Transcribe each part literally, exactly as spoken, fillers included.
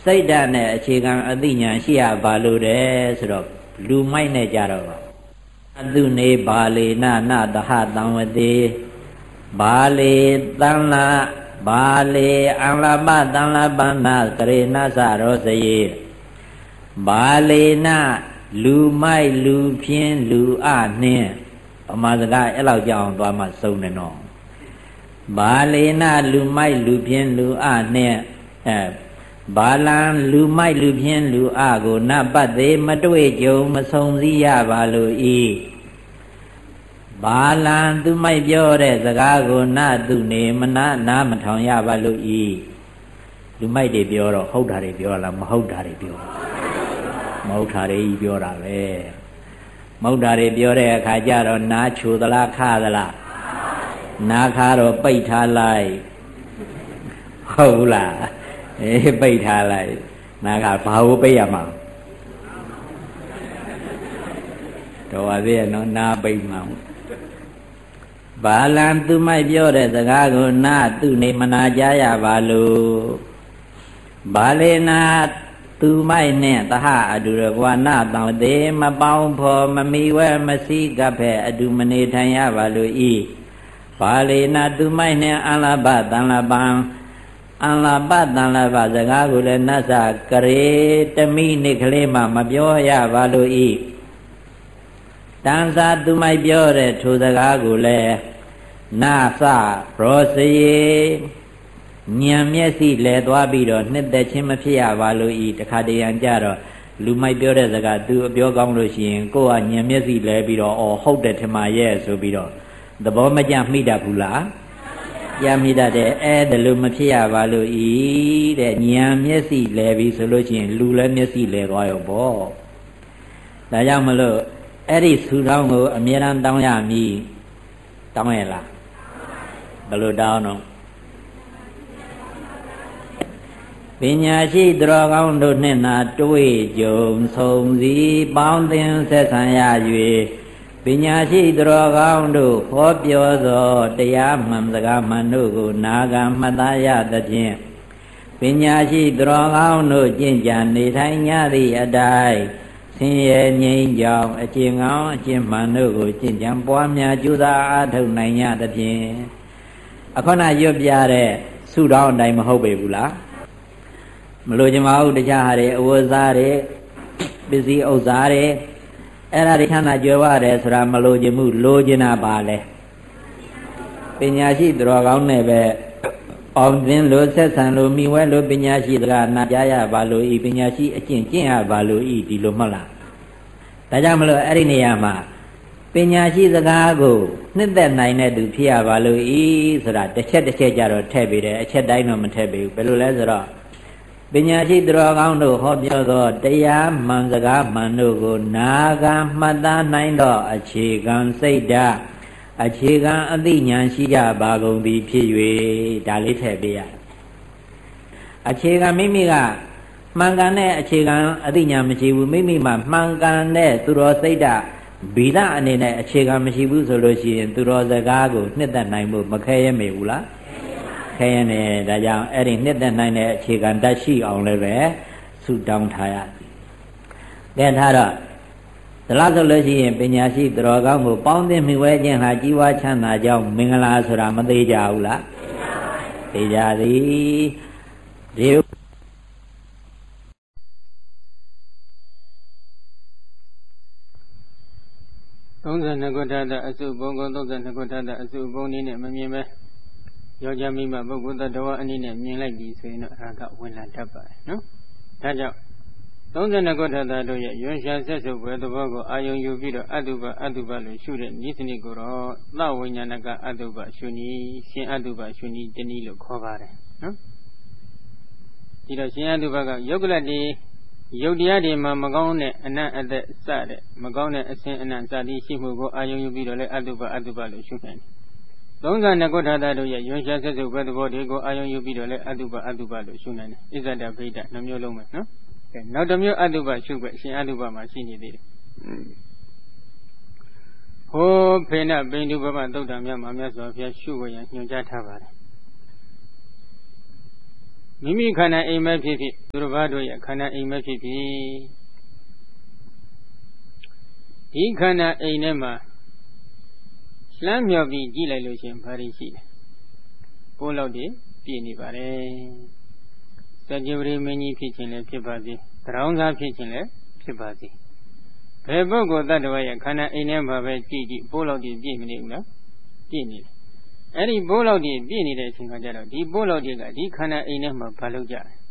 စိတ်ဓာတ်နဲ့အခြေခံအသိဉာဏ်ရှိရပါလို့တယ်ဆိုတော့လူမိုက်နဲ့ကြတော့အတုနေဘာလေနနသဟတံဝတိဘာလေတံလာဘာလေအံလပတံလပနာကရေနသရောစယေဘာလေနလူမိုက်လူဖြင်းလူအနှင်းအမှားစကားအဲ့လောက်ကြောင်းသွားမှစုံတယ်နော်ဘာလေနလူမိုက်လူဖြင်းလူအနှင်းအဲဘာလံလူမိုက်လူဖြင်းလူအကိုနပတ်သေးမတွေ့ကြုံမဆုံးစည်းရပါလို့ဤဘာလံသူမိုက်ပြောတဲ့စကားကိုနသူနေမနာနာမထောင်ရပါလို့ဤလူမိုက်တွေပြောတော့ဟုတ်တာတွေပြောလားမဟုတ်တာတွေပြောမဟုတ်တာတွေကြီးပြောတာပဲမဟုတ်တာတွေပြောတဲ့အခါကျတော့နားချိုသလားခါသလားနားခါတော့ပိတ်ထားလိုက်ဟုတ်လားအေးပိတ်ထားလိုက်နာကဘာကိုပိတ်ရမှာတော့ပါသေးရဲ့နော်နာပိတ်မှာဘာလံသူမိုက်ပြောတဲ့စကားကိုနာသူနေမနာကြရပါလို့ဘာလေနာသူမိုက်နဲ့သဟအတူရကွာနာတောင်သေးမပေါင်းဖော်မမီဝဲမစည်းကပ်ဖဲအတူမနေထိုင်ရပါလို့ဤဘာလေနာသူမိုက်နဲ့အလဘတန်လပံအံလာပတန်လာပစကားကိုလည်းနတ်စာကရေတမိနိကလေးမှမပြောရပါလို့ဤတန်စာသူမိုက်ပြောတဲ့ထိုစကားကိုလည်းနာစရောစရေဉာဏ်မျက်စိလဲသွားပြီးတော့နှစ်သက်ချင်းမဖြစ်ရပါလို့ဤတခါတရံကြတော့လူမိုက်ပြောတဲ့စကားသူအပြောကောင်းလို့ရှိရင်ကိုယ်ကဉာဏ်မျက်စိလဲပြီးတော့အော်ဟုတ်တယ်ထင်ပါရဲ့ဆိုပြီးတော့သဘောမကျမိတတ်ဘူးလားရမိတတ်တယ်အဲ့ဒါလို့မဖြစ်ရပါလို့ဤတဲ့ဉာဏ်မျက်စိလဲပြီးဆိုလို့ရှိရင်လူလည်းမျက်စိလဲသွားရောပေါ့ဒါကြောင့်မလို့အဲ့ဒီဆူတောင်းကိုအမြဲတမ်းတောင်းရမည်တောင်းရလားဘယ်လိုတောင်းတော့ပညာရှိသူတော်ကောင်းတို့နှင့်သာတွေ့ကြုံဆုံစည်းပေါင်းသင်ဆက်ဆံရ၍ပညာရှိသူတော်ကောင်းတို့ဟောပြောသောတရားမှန်စကားမှန်တို့ကိုနာဂံမှတ်သားရသဖြင့်ပညာရှိသူတော်ကောင်းတို့ကျင့်ကြံနေထိုင်ကြသည့်အတိုင်းဆင်းရဲငြိမ်းချမ်းအကျင့်ကောင်းအကျင့်မှန်တို့ကိုကျင့်ကြံပွားများကြိုးစားအားထုတ်နိုင်ကြသဖြင့်အခုနရွတ်ပြတဲ့ဆုတောင်းအတိုင်းမဟုတ်ပေဘူးလားမလို့ကြမဟုတ်တရားဟာတွေအဝတ်စားတွေပစ္စည်းဥစ္စာတွေအဲ့ဒါတွေချမ်းသာကြွယ်ဝတယ်ဆိုတာမလို့ခြင်းမှုလိုချင်တာပါလေပညာရှိသူတော်ကောင်းနဲ့ပဲအောင်သင်လို့ဆက်ဆံလို့မိဝဲလို့ပညာရှိတကားနာကြားရပါလို့ဤပညာရှိအကျင့်ကျင့်ရပါလို့ဤဒီလိုမှတ်လားဒါကြောင့်မလို့အဲ့ဒီနေရာမှာပညာရှိစကားကိုနှစ်သက်နိုင်တဲ့သူဖြစ်ရပါလို့ဤဆိုတာတစ်ချက်တစ်ချက်ကြတော့ထည့်ပေးတယ်အချက်တိုင်းတော့မထည့်ပေးဘူးဘယ်လိုလဲဆိုတော့ပညာရှိသူတော်ကောင်းတို့ဟောပြောသောတရားမှန်စကားမှန်တို့ကိုနာဂံမှတ်သားနိုင်သောအခြေခံစိတ်ဓာတ်အခြေခံအသိဉာဏ်ရှိကြပါကုန်သည်ဖြစ်၍ဒါလေးထည့်ပေးရတယ်အခြေခံမိမိကမှန်ကန်တဲ့အခြေခံအသိဉာဏ်မရှိဘူးမိမိမှာမှန်ကန်တဲ့သူတော်စိတ်ဓာတ်ဗီဒအနေနဲ့အခြေခံမရှိဘူးဆိုလို့ရှိရင်သူတော်စကားကိုနှစ်သက်နိုင်ဖို့မခဲရမေဘူးလားခဲရနေဒါကြောင့်အဲ့ဒီနှစ်သက်နိုင်တဲ့အခြေခံတတ်ရှိအောင်လည်းပဲဆုတောင်းထားရသည်ကဲထားတော့ဒါလားဆိုလို့ရှိရင်ပညာရှိသူတော်ကောင်းကိုပေါင်းသင်မိဝဲခြင်းဟာကြီးဝါချမ်းသာကြောင်းမင်္ဂလာဆိုတာမသေးကြဘူးလားသိကြသည်ဒီသုံးဆယ်နှစ်ခုထတဲ့အစုဘုံကုသုံးဆယ်နှစ်ခုထတဲ့အစုဘုံနည်းနဲ့မမြင်ပဲယောက်ျားမိန်းမပုဂ္ဂိုလ်တ attva အနေနဲ့မြင်လိုက်ပြီဆိုရင်တော့အကဝင်လာတတ်ပါတယ်နော်ဒါကြောင့်သုံးဆယ်နှစ်ခုထတဲ့တို့ရဲ့ရွှင်ရှားဆက်စုပ်ပွဲသဘောကိုအာယုံယူပြီးတော့အတုပအတုပလို့ရှုတဲ့ဤစနစ်ကိုတော့သဝိညာဏကအတုပရှုနည်းရှင်အတုပရှုနည်းတနည်းလို့ခေါ်ပါတယ်နော်ဒီတော့ရှင်အတုပကယုတ်ကလတ်ဒီယုတ်တရားတွေမှာမကောင်းတဲ့အနတ်အသက်စတဲ့မကောင်းတဲ့အစဉ်အနတ်စသည်ရှိမှုကိုအာယုံယူပြီးတော့လည်းအတုပအတုပလို့ရှုနိုင်တယ်သုံးဆယ်နှစ်ခုထတဲ့တို့ရဲ့ရွှင်ရှားဆက်စုပ်ပွဲသဘောတွေကိုအာယုံယူပြီးတော့လည်းအတုပအတုပလို့ရှုနိုင်တယ်ဣဇဒဗိဒနှမျိုးလုံးပဲနော်ကဲနောက်တစ်မျိုးအတုပရှုပဲရှင်အတုပမှာရှိနေသေးတယ်ဟိုးဖေနပိန္ဒုပမသုတ်တံမြတ်မှာမြတ်စွာဘုရားရှုဝေရန်ညွှန်ကြားထားပါတယ်မိမိခန္ဓာအိမ်မဲ့ဖြစ်ဖြစ်သူတစ်ပါးတို့ရဲ့ခန္ဓာအိမ်မဲ့ဖြစ်ဖြစ်ဒီခန္ဓာအိမ်ထဲမှာလှမ်းမြော်ပြီးကြည့်လိုက်လို့ရှိရင်ဘာတွေရှိလဲပိုးလောက်တွေပြည့်နေပါတယ်စัจ java မင်းကြီးဖြစ်ခြင်းလည်းဖြစ်ပါစေတရောင်းသားဖြစ်ခြင်းလည်းဖြစ်ပါစေဘယ်ပုဂ္ဂိုလ်တ attva ရဲ့ခန္ဓာအိမ်ထဲမှာပဲကြည့်ကြည့်ပိုးလောက်တွေပြည့်မနေဘူးလားပြည့်နေတယ်အဲ့ဒီပိုးလောက်တွေပြည့်နေတဲ့အချိန်ကကြတော့ဒီပိုးလောက်တွေကဒီခန္ဓာအိမ်ထဲမှာဘာလုပ်ကြလဲ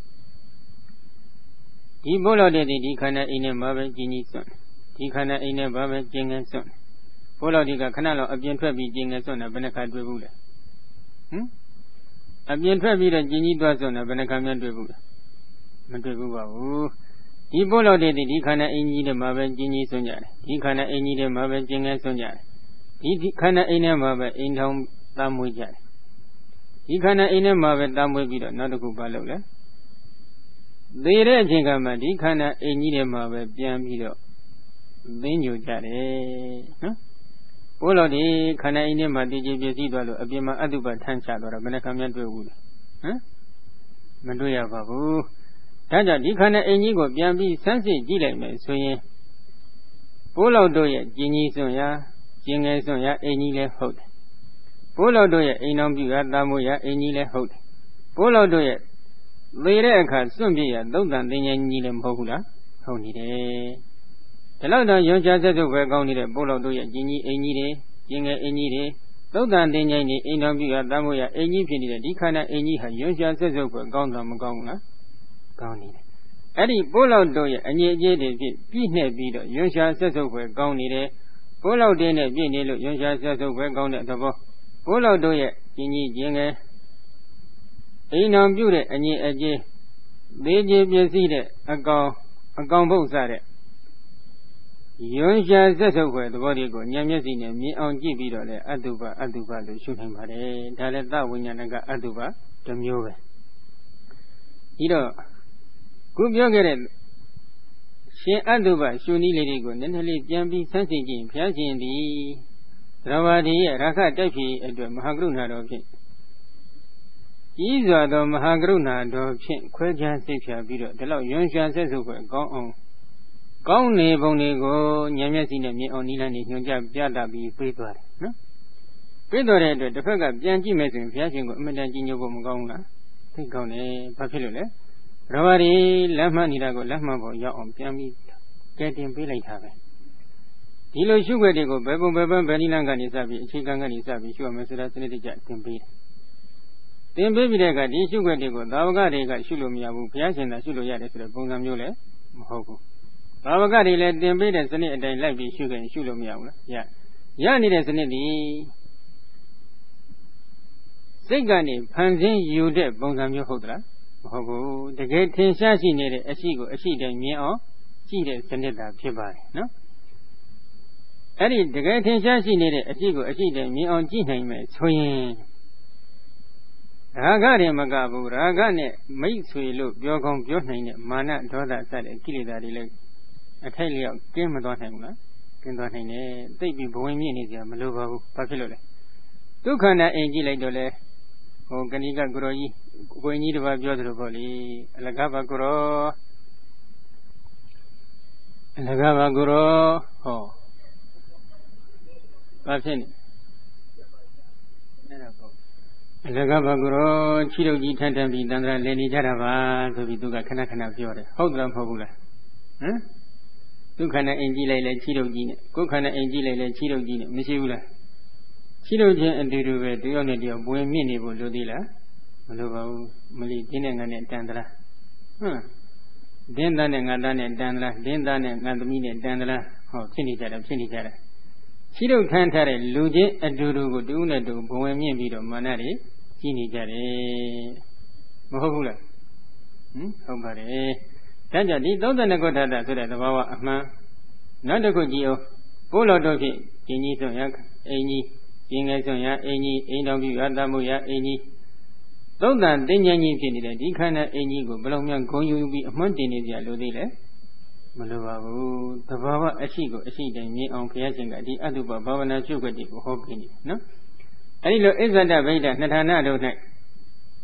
ဒီပိုးလောက်တွေဒီခန္ဓာအိမ်ထဲမှာပဲကျင်းကြီးစွန့်ဒီခန္ဓာအိမ်ထဲမှာပဲကျင်းငယ်စွန့်ပိုးလောက်တွေကခဏလောက်အပြင်ထွက်ပြီးကျင်းငယ်စွန့်တာဘယ်နှခါတွေ့ဘူးလဲဟမ်အပြင်ထွက်ပြီးတော့ကျင်းကြီးသွားစွန့်တာဘယ်နှခါမှတွေ့ဘူးလဲမတွေ့ဘူးပါဘူးဒီပိုးလောက်တွေဒီခန္ဓာအိမ်ကြီးထဲမှာပဲကျင်းကြီးစွန့်ကြတယ်ဒီခန္ဓာအိမ်ကြီးထဲမှာပဲကျင်းငယ်စွန့်ကြတယ်ဒီခန္ဓာအိမ်ထဲမှာပဲအိမ်ထောင်သားမွေးကြတယ်ဒီခန္ဓာအိမ်ထဲမှာပဲသားမွေးပြီးတော့နောက်တစ်ခုဘာလုပ်လဲသေတဲ့အချိန်ကမှဒီခန္ဓာအိမ်ကြီးထဲမှာပဲပြန်ပြီးတော့သင်ညိုကြတယ်နော်ဘိုးတော်ဒီခန္ဓာအိမ်ထဲမှာတည်ကြည်ပြည့်စည်သွားလို့အပြင်မှာအတုပထမ်းချသွားတော့ဘယ်နှခါမှတွေ့ဘူးလဲဟမ်မတွေ့ရပါဘူးဒါကြောင့်ဒီခန္ဓာအိမ်ကြီးကိုပြန်ပြီးဆန်းစစ်ကြည့်လိုက်မယ်ဆိုရင်ဘိုးတော်တို့ရဲ့ကျင်ကြီးစွန့်ရာကျင်ငယ်စွန့်ရာအိမ်ကြီးလည်းဟုတ်တယ်ဘိုးတော်တို့ရဲ့အိမ်တော်ပြုရာတာမိုးရာအိမ်ကြီးလည်းဟုတ်တယ်ဘိုးတော်တို့ရဲ့သေတဲ့အခါစွန့်ပြရသုံးတန်သင်္ကြန်ကြီးလည်းမဟုတ်ဘူးလားဟုတ်နေတယ်ဒီလောက်တော့ရွှန်ရှားဆက်စုပ်ပဲကောင်းနေတဲ့ဘိုးတော်တို့ရဲ့ကျင်ကြီးအိမ်ကြီးတွေကျင်ငယ်အိမ်ကြီးတွေသုံးတန်သင်္ကြန်ကြီးအိမ်တော်ပြုရာတာမိုးရာအိမ်ကြီးဖြစ်နေတဲ့ဒီခန္ဓာအိမ်ကြီးဟာရွှန်ရှားဆက်စုပ်ပဲကောင်းတာမကောင်းဘူးလားကောင်းနေတယ်အဲ့ဒီဘိုးတော်တို့ရဲ့အငြိအကျေးတွေဖြစ်ပြည့်နှက်ပြီးတော့ရွှန်ရှားဆက်စုပ်ပဲကောင်းနေတယ်ဘိုးတော်တင်းနဲ့ပြည့်နေလို့ရွှန်ရှားဆက်စုပ်ပဲကောင်းတဲ့သဘောဘိုးတော်တို့ရဲ့ကျင်ကြီးကျင်ငယ်အိမ်တော်ပြုတဲ့အငြိအကျေးသေးခြင်းပြည့်စည်တဲ့အကောင်အကောင်ပုတ်စတဲ့ရွံရှာဆက်ဆုပ်ွယ်သဘောတွေကိုဉာဏ်မျက်စိနဲ့မြင်အောင်ကြည့်ပြီးတော့လေအတုပအတုပလို့ရှုနိုင်ပါတယ်ဒါလည်းသဝိညာဏကအတုပတစ်မျိုးပဲဒီတော့ခုပြောခဲ့တဲ့ရှင်အတုပရှုနည်းလေးတွေကိုနည်းနည်းလေးပြန်ပြီးဆန်းစစ်ကြည့်ဘုရားရှင်ဒီသရဝတိရဲ့ရခတိုက်ဖြည့်အတွက်မဟာကရုဏာတော်ဖြင့်ကြီးစွာသောမဟာကရုဏာတော်ဖြင့်ခွဲခြားစိတ်ဖြာပြီးတော့ဒီလောက်ရွံရှာဆက်စုပ်ွယ်ကောင်းအောင်ကောင်းနေပုံတွေကိုဉာဏ်မျက်စိနဲ့မြင်အောင်နိလန်းနေညွှန်ကြားပြသပြီးပြေးသွားတယ်နော်ပြေးသွားတဲ့အတွက်တစ်ဖက်ကပြန်ကြည့်မယ်ဆိုရင်ဘုရားရှင်ကိုအမြဲတမ်းကြီးညိုဖို့မကောင်းဘူးလားသိကောင်းတယ်ဘာဖြစ်လို့လဲရဘာဒီလက်မှတ်နေတာကိုလက်မှတ်ဖို့ရောက်အောင်ပြန်ပြီးကဲတင်ပေးလိုက်တာပဲဒီလိုရှုွက်တွေကိုဘယ်ပုံဘယ်ပန်းဘယ်နိလန်းကနေစပြီးအခြေခံကနေစပြီးရှုရမယ်ဆိုတာစနစ်တကျတင်ပေးတယ်တင်ပေးပြီးတဲ့အခါဒီရှုွက်တွေကိုသာဝကတွေကရှုလို့မရဘူးဘုရားရှင်သာရှုလို့ရတယ်ဆိုတဲ့ပုံစံမျိုးလည်းမဟုတ်ဘူးဘာဝကတွေလည်းတင်ပေးတဲ့စနစ်အတိုင်းလိုက်ပြီးရှုခင်ရှုလို့မရဘူးလားရရနေတဲ့စနစ်ဒီစိတ်ကနေဖန်ဆင်းယူတဲ့ပုံစံမျိုးဟုတ်သလားမဟုတ်ဘူးတကယ်ထင်ရှားရှိနေတဲ့အရှိကိုအရှိတိုင်းမြင်အောင်ကြည့်တဲ့စနစ်သာဖြစ်ပါတယ်နော်အဲ့ဒီတကယ်ထင်ရှားရှိနေတဲ့အရှိကိုအရှိတိုင်းမြင်အောင်ကြည့်နိုင်မယ်ဆိုရင်ရာဂတွေမကဘူးရာဂနဲ့မိတ်ဆွေလို့ပြောကောင်းပြောနိုင်တဲ့မာနဒေါသစတဲ့ကိလေသာတွေလည်းအထိုက်လျောက်ကင်းမသွားနိုင်ဘူးလားကင်းသွားနိုင်တယ်သိပြီးဘဝင်မြင့်နေကြမလိုပါဘူးဘာဖြစ်လို့လဲဒုက္ခနဲ့အိမ်ကြည့်လိုက်တော့လေဟိုကဏိကကိုရောကြီးကိုင်းကြီးတစ်ပါးပြောသလိုပေါ့လေအလကားပါကိုရောအလကားပါကိုရောဟောဘာဖြစ်နေအဲ့ဒါပေါ့အလကားပါကိုရောခြိတုပ်ကြီးထန်ထန်ပြီးတန်ត្រာလည်နေကြတာပါဆိုပြီးသူကခဏခဏပြောတယ်ဟုတ်တယ်မဟုတ်ဘူးလားဟမ်ဒုက္ခနဲ့အိမ်ကြည့်လိုက်လဲခြိတုပ်ကြီးနဲ့ကိုယ်ခန္ဓာအိမ်ကြည့်လိုက်လဲခြိတုပ်ကြီးနဲ့မရှိဘူးလားခြိတုပ်ချင်းအတူတူပဲတယောက်နဲ့တယောက်ပွင့်မြင့်နေဖို့လိုသေးလားမလိုပါဘူးမလီတင်းနဲ့ငါနဲ့တန်သလားဟမ်ဒင်းသားနဲ့ငါသားနဲ့တန်သလားဒင်းသားနဲ့ငါသမီးနဲ့တန်သလားဟောဖြစ်နေကြတယ်ဖြစ်နေကြတယ်ခြိတုပ်ထမ်းထားတဲ့လူချင်းအတူတူကိုတူနဲ့တူဘဝင်မြင့်ပြီးတော့မာနတွေကြီးနေကြတယ်မဟုတ်ဘူးလားဟမ်ဟုတ်ပါတယ်ဒါကြောင့်ဒီသုံးသနကုဋ္ဌတဆိုတဲ့သဘာဝအမှန်နောက်တစ်ခုကြည့်အောင်ဘိုးတော်တို့ဖြင့်ကျင်ကြီးစွန့်ရအိမ်ကြီးကျင်ငယ်စွန့်ရအိမ်ကြီးအိမ်တော်ပြုရတမှုရအိမ်ကြီးသုံးသန်တင်ញကြီးဖြစ်နေတဲ့ဒီခန္ဓာအိမ်ကြီးကိုဘယ်လိုမှဂုံယူပြီးအမှန်တင်နေကြလို့သေးလဲမလိုပါဘူးသဘာဝအရှိကိုအရှိတိုင်းမြင်အောင်ဘုရားရှင်ကဒီအတုပဘာဝနာရှုခွက်တွေကိုဟောပြနေနော်အဲဒီလိုအစ္ဆဒဗိဒ္ဓနှစ်ဌာနတို့၌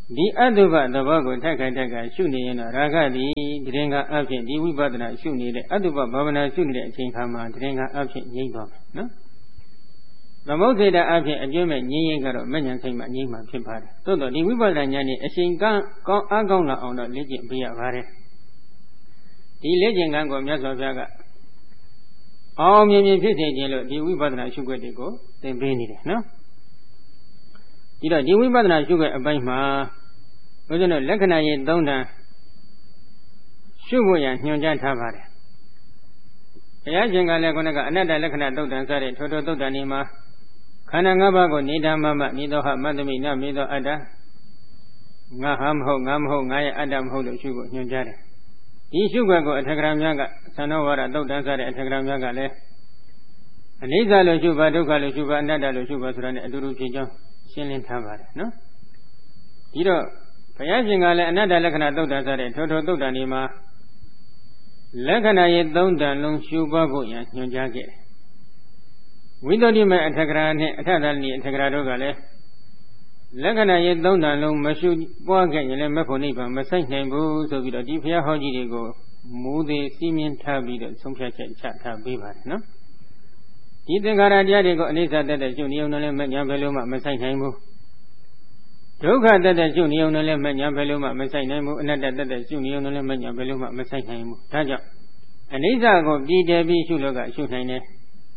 ဒီအတုပသဘောကိုထက်ခိုက်ထက်ကရှုနေရင်တော့ရာဂသည်တရင်ကအဖြစ်ဒီဝိပဿနာရှုနေတဲ့အတုပဘာဝနာရှုနေတဲ့အချိန်ခါမှာတရင်ကအဖြစ်ငြိမ့်သွားမယ်နော်သမုဒ္ဒေတာအဖြစ်အကျိုးမဲ့ငြိမ့်ရင်ကတော့မဉ္ဇဉ်စိတ်မှာငြိမ့်မှာဖြစ်ပါတယ်သို့တော့ဒီဝိပဿနာဉာဏ်နဲ့အချိန်ကန်းကောင်းအားကောင်းလာအောင်တော့လေ့ကျင့်ပေးရပါတယ်ဒီလေ့ကျင့်ကန်းကိုမြတ်စွာဘုရားကအောင်မြင်မြင်ဖြစ်စေခြင်းလို့ဒီဝိပဿနာရှုခွက်တွေကိုသင်ပေးနေတယ်နော်ဒီတော့ဒီဝိပဿနာရှုခွက်အပိုင်းမှာဘုရားတို့လက္ခဏာရေးသုံးတန်ရှုဖို့ရညွှန်ကြားထားပါတယ်ဘုရားရှင်ကလည်းခုနကအနတ္တလက္ခဏာသုတ်တန်စတဲ့ထိုထိုသုတ်တန်ဒီမှာခန္ဓာ၅ပါးကိုနေဓမ္မမမိသောဟမတ္တမိနမိသောအတ္တငါဟာမဟုတ်ငါမဟုတ်ငါရဲ့အတ္တမဟုတ်လို့ရှုဖို့ညွှန်ကြားတယ်ဒီရှုခွက်ကိုအထက်ကရာများကသံဃဝါဒသုတ်တန်စတဲ့အထက်ကရာများကလည်းအနိစ္စလို့ရှုပါဒုက္ခလို့ရှုပါအနတ္တလို့ရှုပါဆိုတာနဲ့အတူတူဖြစ်ကြောင်းရှင်းလင်းထားပါတယ်နော်ဒီတော့ဘုရားရှင်ကလည်းအနတ္တလက္ခဏာသုတ်တန်စတဲ့ထိုထိုသုတ်တန်ဒီမှာလက္ခဏာရဲ့သုံးတန်လုံးရှုပွားဖို့ရန်ညွှန်ကြားခဲ့တယ်ဝိသုဒ္ဓိမေအထက်ကရာနဲ့အထသလနိအထက်ကရာတို့ကလည်းလက္ခဏာရဲ့သုံးတန်လုံးမရှုပွားခဲ့ရင်လည်းမဖို့နိဗ္ဗာန်မဆိုင်နိုင်ဘူးဆိုပြီးတော့ဒီဘုရားဟောကြီးတွေကိုမူသေးစီးမြင်ထားပြီးတော့ဆုံးဖြတ်ချက်ချထားပေးပါတယ်နော်ဒီသင်္ခါရတရားတွေကိုအနိစ္စတတ်တဲ့ရှုနေုံနဲ့လည်းမညာဘယ်လိုမှမဆိုင်နိုင်ဘူးဒုက္ခတတ်တဲ့ရှုနေုံနဲ့လည်းမညာဘယ်လိုမှမဆိုင်နိုင်ဘူးအနတ္တတတ်တဲ့ရှုနေုံနဲ့လည်းမညာဘယ်လိုမှမဆိုင်နိုင်ဘူးဒါကြောင့်အနိစ္စကိုပြည်တယ်ပြီးရှုလို့ကရှုနိုင်တယ်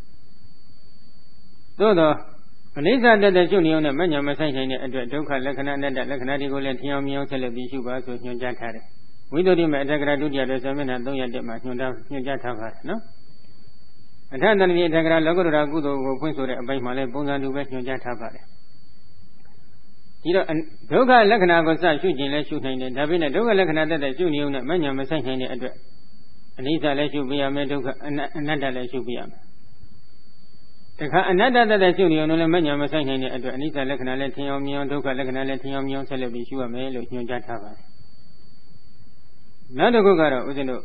သို့တော့အနိစ္စတတ်တဲ့ရှုနေုံနဲ့မညာမဆိုင်နိုင်တဲ့အတွက်ဒုက္ခလက္ခဏာအနတ္တလက္ခဏာတွေကိုလည်းထင်အောင်မြင်အောင်ဆက်လက်ပြီးရှုပါဆိုညွှန်ကြားထားတယ်ဝိသုဒ္ဓိမေအတ္တကရာဒုတိယတော်ဆံမျက်နှာသုံးရာတက်မှာညွှန်ကြားညွှန်ကြားထားပါတယ်နော်အထသဏ္ဍိအထက်ကရာလောကုတ္တရာကုသိုလ်ကိုဖွင့်ဆိုတဲ့အပိုင်းမှာလည်းပုံစံတူပဲညွှန်ကြားထားပါတယ်ဒီတော့ဒုက္ခလက္ခဏာကိုစရှုခြင်းလည်းရှုနိုင်တယ်ဒါပေမဲ့ဒုက္ခလက္ခဏာတတ်တဲ့ရှုနေုံနဲ့မညာမဆိုင်နိုင်တဲ့အတွက်အနိစ္စလည်းရှုပြရမယ်ဒုက္ခအနတ္တလည်းရှုပြရမယ်တခါအနတ္တတတ်တဲ့ရှုနေုံနဲ့လည်းမညာမဆိုင်နိုင်တဲ့အတွက်အနိစ္စလက္ခဏာလည်းထင်အောင်မြင်အောင်ဒုက္ခလက္ခဏာလည်းထင်အောင်မြင်အောင်ဆက်လက်ပြီးရှုရမယ်လို့ညွှန်ကြားထားပါတယ်နောက်တစ်ခုကတော့ဦးဇင်းတို့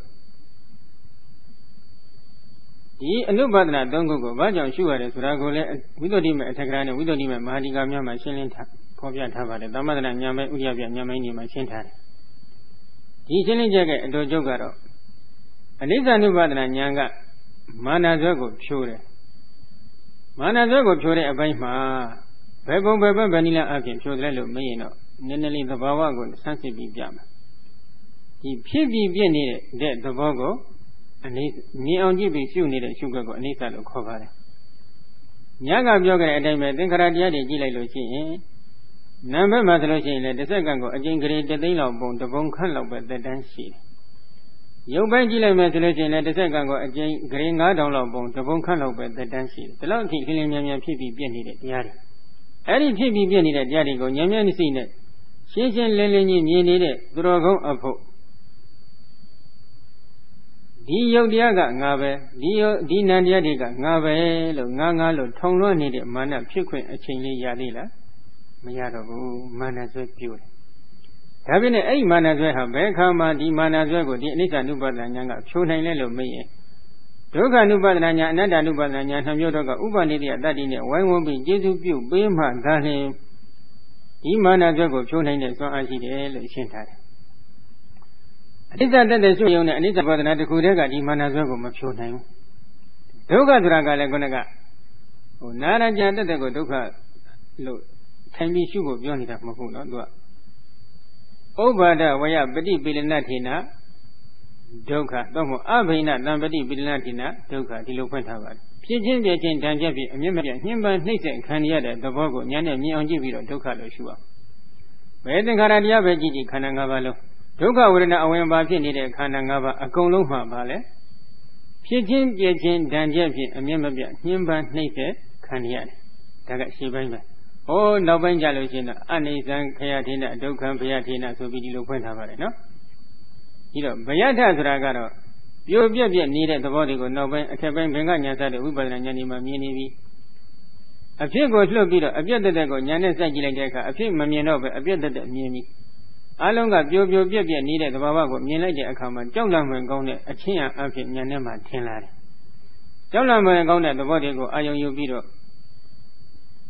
ဒီအနုပါဒနာသုံးခုကိုဘာကြောင့်ရှုရတယ်ဆိုတာကိုလည်းဝိသုဒ္ဓိမေအထက်ကရာနဲ့ဝိသုဒ္ဓိမေမဟာဒီကာများမှာရှင်းလင်းထားဖော်ပြထားပါတယ်သမထနာဉာဏ်ပဲဥဒ္ဒယပြဉာဏ်ပိုင်းတွေမှာရှင်းထားတယ်ဒီရှင်းလင်းချက်ကအတူကျုပ်ကတော့အနိစ္စ ानु ပါဒနာဉာဏ်ကမာနဇွဲကိုဖြိုးတယ်မာနဇွဲကိုဖြိုးတဲ့အပိုင်းမှာဘယ်ပုံဘယ်ဘက်ဘယ်နည်းလမ်းအပြင်ဖြိုးတယ်လို့မရင်တော့နည်းနည်းလေးသဘာဝကိုဆန်းစစ်ပြီးပြမယ်ဒီဖြစ်ပြီးပြည့်နေတဲ့သဘောကိုအနိမြင်အောင်ကြည့်ပြီးရှုနေတဲ့ရှုခွက်ကိုအနိစ္စလို့ခေါ်ပါတယ်ညကပြောခဲ့တဲ့အတိုင်းပဲသင်္ခါရတရားတွေကြည့်လိုက်လို့ရှိရင်နာမ်ဘက်မှာဆိုလို့ရှိရင်လည်းတစ်စက္ကန့်ကိုအကျဉ်းဂရေတသိန်းလောက်ပုံတပုံခန့်လောက်ပဲသက်တမ်းရှိတယ်ရုပ်ပိုင်းကြည့်လိုက်မယ်ဆိုလို့ရှိရင်လည်းတစ်စက္ကန့်ကိုအကျဉ်းဂရေငါးထောင်လောက်ပုံတပုံခန့်လောက်ပဲသက်တမ်းရှိတယ်ဒီလောက်အထိလင်းလင်းမြန်မြန်ဖြစ်ပြီးပြည့်နေတဲ့တရားတွေအဲ့ဒီဖြစ်ပြီးပြည့်နေတဲ့တရားတွေကိုဉာဏ်ဉာဏ်စိနဲ့ရှင်းရှင်းလင်းလင်းကြီးမြင်နေတဲ့သူတော်ကောင်းအဖို့ဒီယုတ်တရားကငါပဲဒီယုတ်ဒီနံတရားတွေကငါပဲလို့ငါငါလို့ထုံလွှမ်းနေတဲ့မာနဖြစ်ခွင့်အချိန်လေးရသေးလားမရတော့ဘူးမာနဆွဲပြိုးတယ်ဒါပြင်အဲ့ဒီမာနဆွဲဟာဘယ်အခါမှဒီမာနဆွဲကိုဒီအနိစ္စ ानु ပါဒနာဉာဏ်ကဖြိုးနိုင်လဲလို့မေးရင်ဒုက္ခ ानु ပါဒနာဉာဏ်အနတ္တ ानु ပါဒနာဉာဏ်နှမျိုးတော့ကဥပနိဒေယတတ္တိနဲ့ဝိုင်းဝန်းပြီးကျေစုပြုပေးမှသာလျှင်ဒီမာနဆွဲကိုဖြိုးနိုင်တဲ့စွမ်းအားရှိတယ်လို့ရှင်းထားတယ်အနိစ္စတတ်တဲ့ရှုရုံနဲ့အနိစ္စပါဒနာတစ်ခုတည်းကဒီမာနဆွဲကိုမဖြိုးနိုင်ဘူးဒုက္ခဆိုတာကလည်းခုနကဟိုနာရကြတတ်တဲ့ကိုဒုက္ခလို့ထိုင်ပြီးရှုဖို့ပြောနေတာမဟုတ်ဘူးနော်သူကဥပ္ပါဒဝယပฏิပိလနထေနဒုက္ခတော့မဟုတ်အဘိနတံပฏิပိလနထေနဒုက္ခဒီလိုဖွင့်ထားပါတယ်ဖြစ်ချင်းပြချင်းတန်ချက်ပြီးအမြင့်မပြညှဉ်းပန်းနှိမ့်ဆက်ခံရတဲ့သဘောကိုဉာဏ်နဲ့မြင်အောင်ကြည့်ပြီးတော့ဒုက္ခလို့ရှုအောင်ဘယ်သင်္ခါရတရားပဲကြည့်ကြည့်ခန္ဓာ၅ပါးလုံးဒုက္ခဝေဒနာအဝင်ပါဖြစ်နေတဲ့ခန္ဓာ၅ပါးအကုန်လုံးမှာပါလေဖြစ်ချင်းပြချင်းတန်ချက်ဖြင့်အမြင့်မပြညှဉ်းပန်းနှိမ့်ဆက်ခံရတယ်ဒါကရှင်းပိုင်းပဲဟိုးနောက်ပိုင်းကြလို့ရှိရင်တော့အနိစ္စံခယထေနဒုက္ခံဘယထေနဆိုပြီးဒီလိုဖွင့်ထားပါတယ်နော်ဒီတော့ဘယထဆိုတာကတော့ပြိုပြက်ပြက်နေတဲ့သဘောတွေကိုနောက်ပိုင်းအထက်ပိုင်းဘင်္ဂညာစတဲ့ဝိပဿနာဉာဏ်ဒီမှာမြင်နေပြီအဖြစ်ကိုလွှတ်ပြီးတော့အပြက်တက်တက်ကိုဉာဏ်နဲ့စိုက်ကြည့်လိုက်တဲ့အခါအဖြစ်မမြင်တော့ပဲအပြက်တက်တက်မြင်ပြီအလုံးကပြိုပြိုပြက်ပြက်နေတဲ့သဘာဝကိုမြင်လိုက်တဲ့အခါမှာကြောက်လန့်မှန်ကောင်းတဲ့အချင်းအဖြစ်ဉာဏ်နဲ့မှထင်လာတယ်ကြောက်လန့်မှန်ကောင်းတဲ့သဘောတွေကိုအာယုံယူပြီးတော့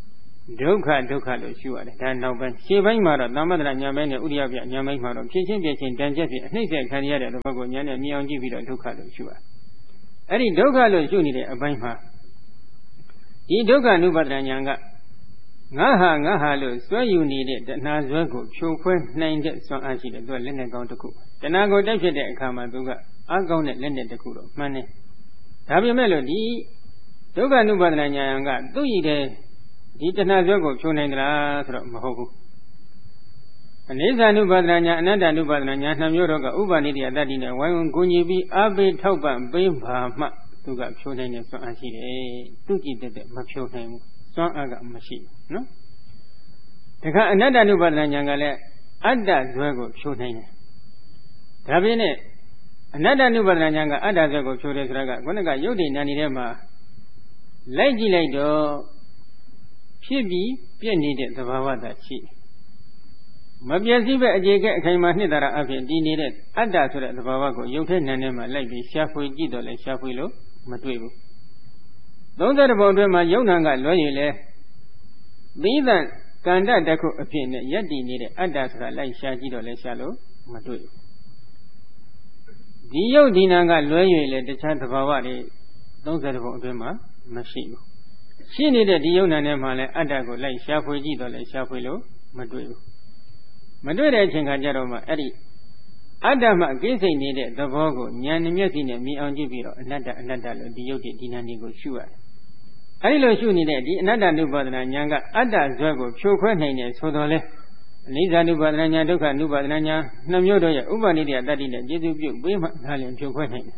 ဒုက္ခဒုက္ခလို့ရှုရတယ်ဒါနောက်ပိုင်းရှေ့ပိုင်းမှာတော့သမ္မတရညာပိုင်းနဲ့ဥရိယပြညာပိုင်းမှာတော့ဖြစ်ချင်းပြချင်းတန်ချက်ဖြင့်အနှိမ့်ဆက်ခံရတဲ့ဘက်ကိုညာနဲ့မြင်အောင်ကြည့်ပြီးတော့ဒုက္ခလို့ရှုရအဲ့ဒီဒုက္ခလို့ရှုနေတဲ့အပိုင်းမှာဒီဒုက္ခ ानु ပါဒနာညာကငါဟာငါဟာလို့စွဲယူနေတဲ့တဏှာဇွဲကိုဖြိုခွဲနိုင်တဲ့စွမ်းအားရှိတယ်သူကလက်နဲ့ကောင်းတစ်ခုတဏှာကိုတိုက်ဖြစ်တဲ့အခါမှာသူကအကောင်းတဲ့လက်နဲ့တစ်ခုတော့မှန်တယ်ဒါပေမဲ့လို့ဒီဒုက္ခ ानु ပါဒနာညာကသူ့ရည်တဲ့ဒီတဏှာဇွဲကိုဖြိုနိုင်သလားဆိုတော့မဟုတ်ဘူးအနိစ္စ ानु ပါဒနာညာအနတ္တ ानु ပါဒနာညာနှစ်မျိုးတော့ကဥပနိတ္တယတတ္တိနဲ့ဝိုင်းဝန်းကိုညီပြီးအပိထောက်ပံ့ပေးပါမှသူကဖြိုနိုင်တဲ့စွမ်းအားရှိတယ်သူကြည့်တဲ့မဖြိုနိုင်ဘူးစွမ်းအားကမရှိဘူးနော်တခါအနတ္တ ानु ပါဒနာညာကလည်းအတ္တဇွဲကိုဖြိုနိုင်တယ်ဒါပြင်းနဲ့အနတ္တ ानु ပါဒနာညာကအတ္တဇွဲကိုဖြိုတယ်ဆိုတာကခုနကယုတ်တိနာနေထဲမှာလိုက်ကြည့်လိုက်တော့ဖြစ်ပြီးပြည့်နေတဲ့သဘာဝသာရှိမပြည့်စည်ပဲအခြေကဲအခိုင်မာနှစ်သာရအဖြစ်တည်နေတဲ့အတ္တဆိုတဲ့သဘာဝကိုယုတ်ထဲနာနေမှာလိုက်ပြီးရှာဖွေကြည့်တော့လဲရှာဖွေလို့မတွေ့ဘူးသုံးဆယ်ဘုံအတွင်းမှာယုံနာကလွဲရည်လဲသီးသန့်ကန္တတစ်ခုအဖြစ်နဲ့ယက်တည်နေတဲ့အတ္တဆိုတာလိုက်ရှာကြည့်တော့လဲရှာလို့မတွေ့ဘူးဒီယုတ်ဒီနာကလွဲရည်လဲတခြားသဘာဝတွေသုံးဆယ်ဘုံအတွင်းမှာမရှိဘူးရှိနေတဲ့ဒီယုံနာနဲ့မှလည်းအတ္တကိုလိုက်ရှာဖွေကြည့်တော့လဲရှာဖွေလို့မတွေ့ဘူးမတွေ့တဲ့အချိန်ခါကျတော့မှအဲ့ဒီအတ္တမှကိစ္စနေတဲ့သဘောကိုဉာဏ်နဲ့မျက်စိနဲ့မြင်အောင်ကြည့်ပြီးတော့အနတ္တအနတ္တလို့ဒီယုတ်ဒီနာနေကိုရှုရတယ်အဲဒီလိုရှုနေတဲ့ဒီအနတ္တ ानु ပါဒနာဉာဏ်ကအတ္တဇွဲကိုဖြိုခွဲနိုင်တယ်ဆိုတော့လေအနိစ္စ ानु ပါဒနာဉာဏ်ဒုက္ခ ानु ပါဒနာဉာဏ်နှစ်မျိုးတို့ရဲ့ဥပနိတ္တယတတ္တိနဲ့ကျေစုပြုပေးမှဒါလည်းဖြိုခွဲနိုင်တယ်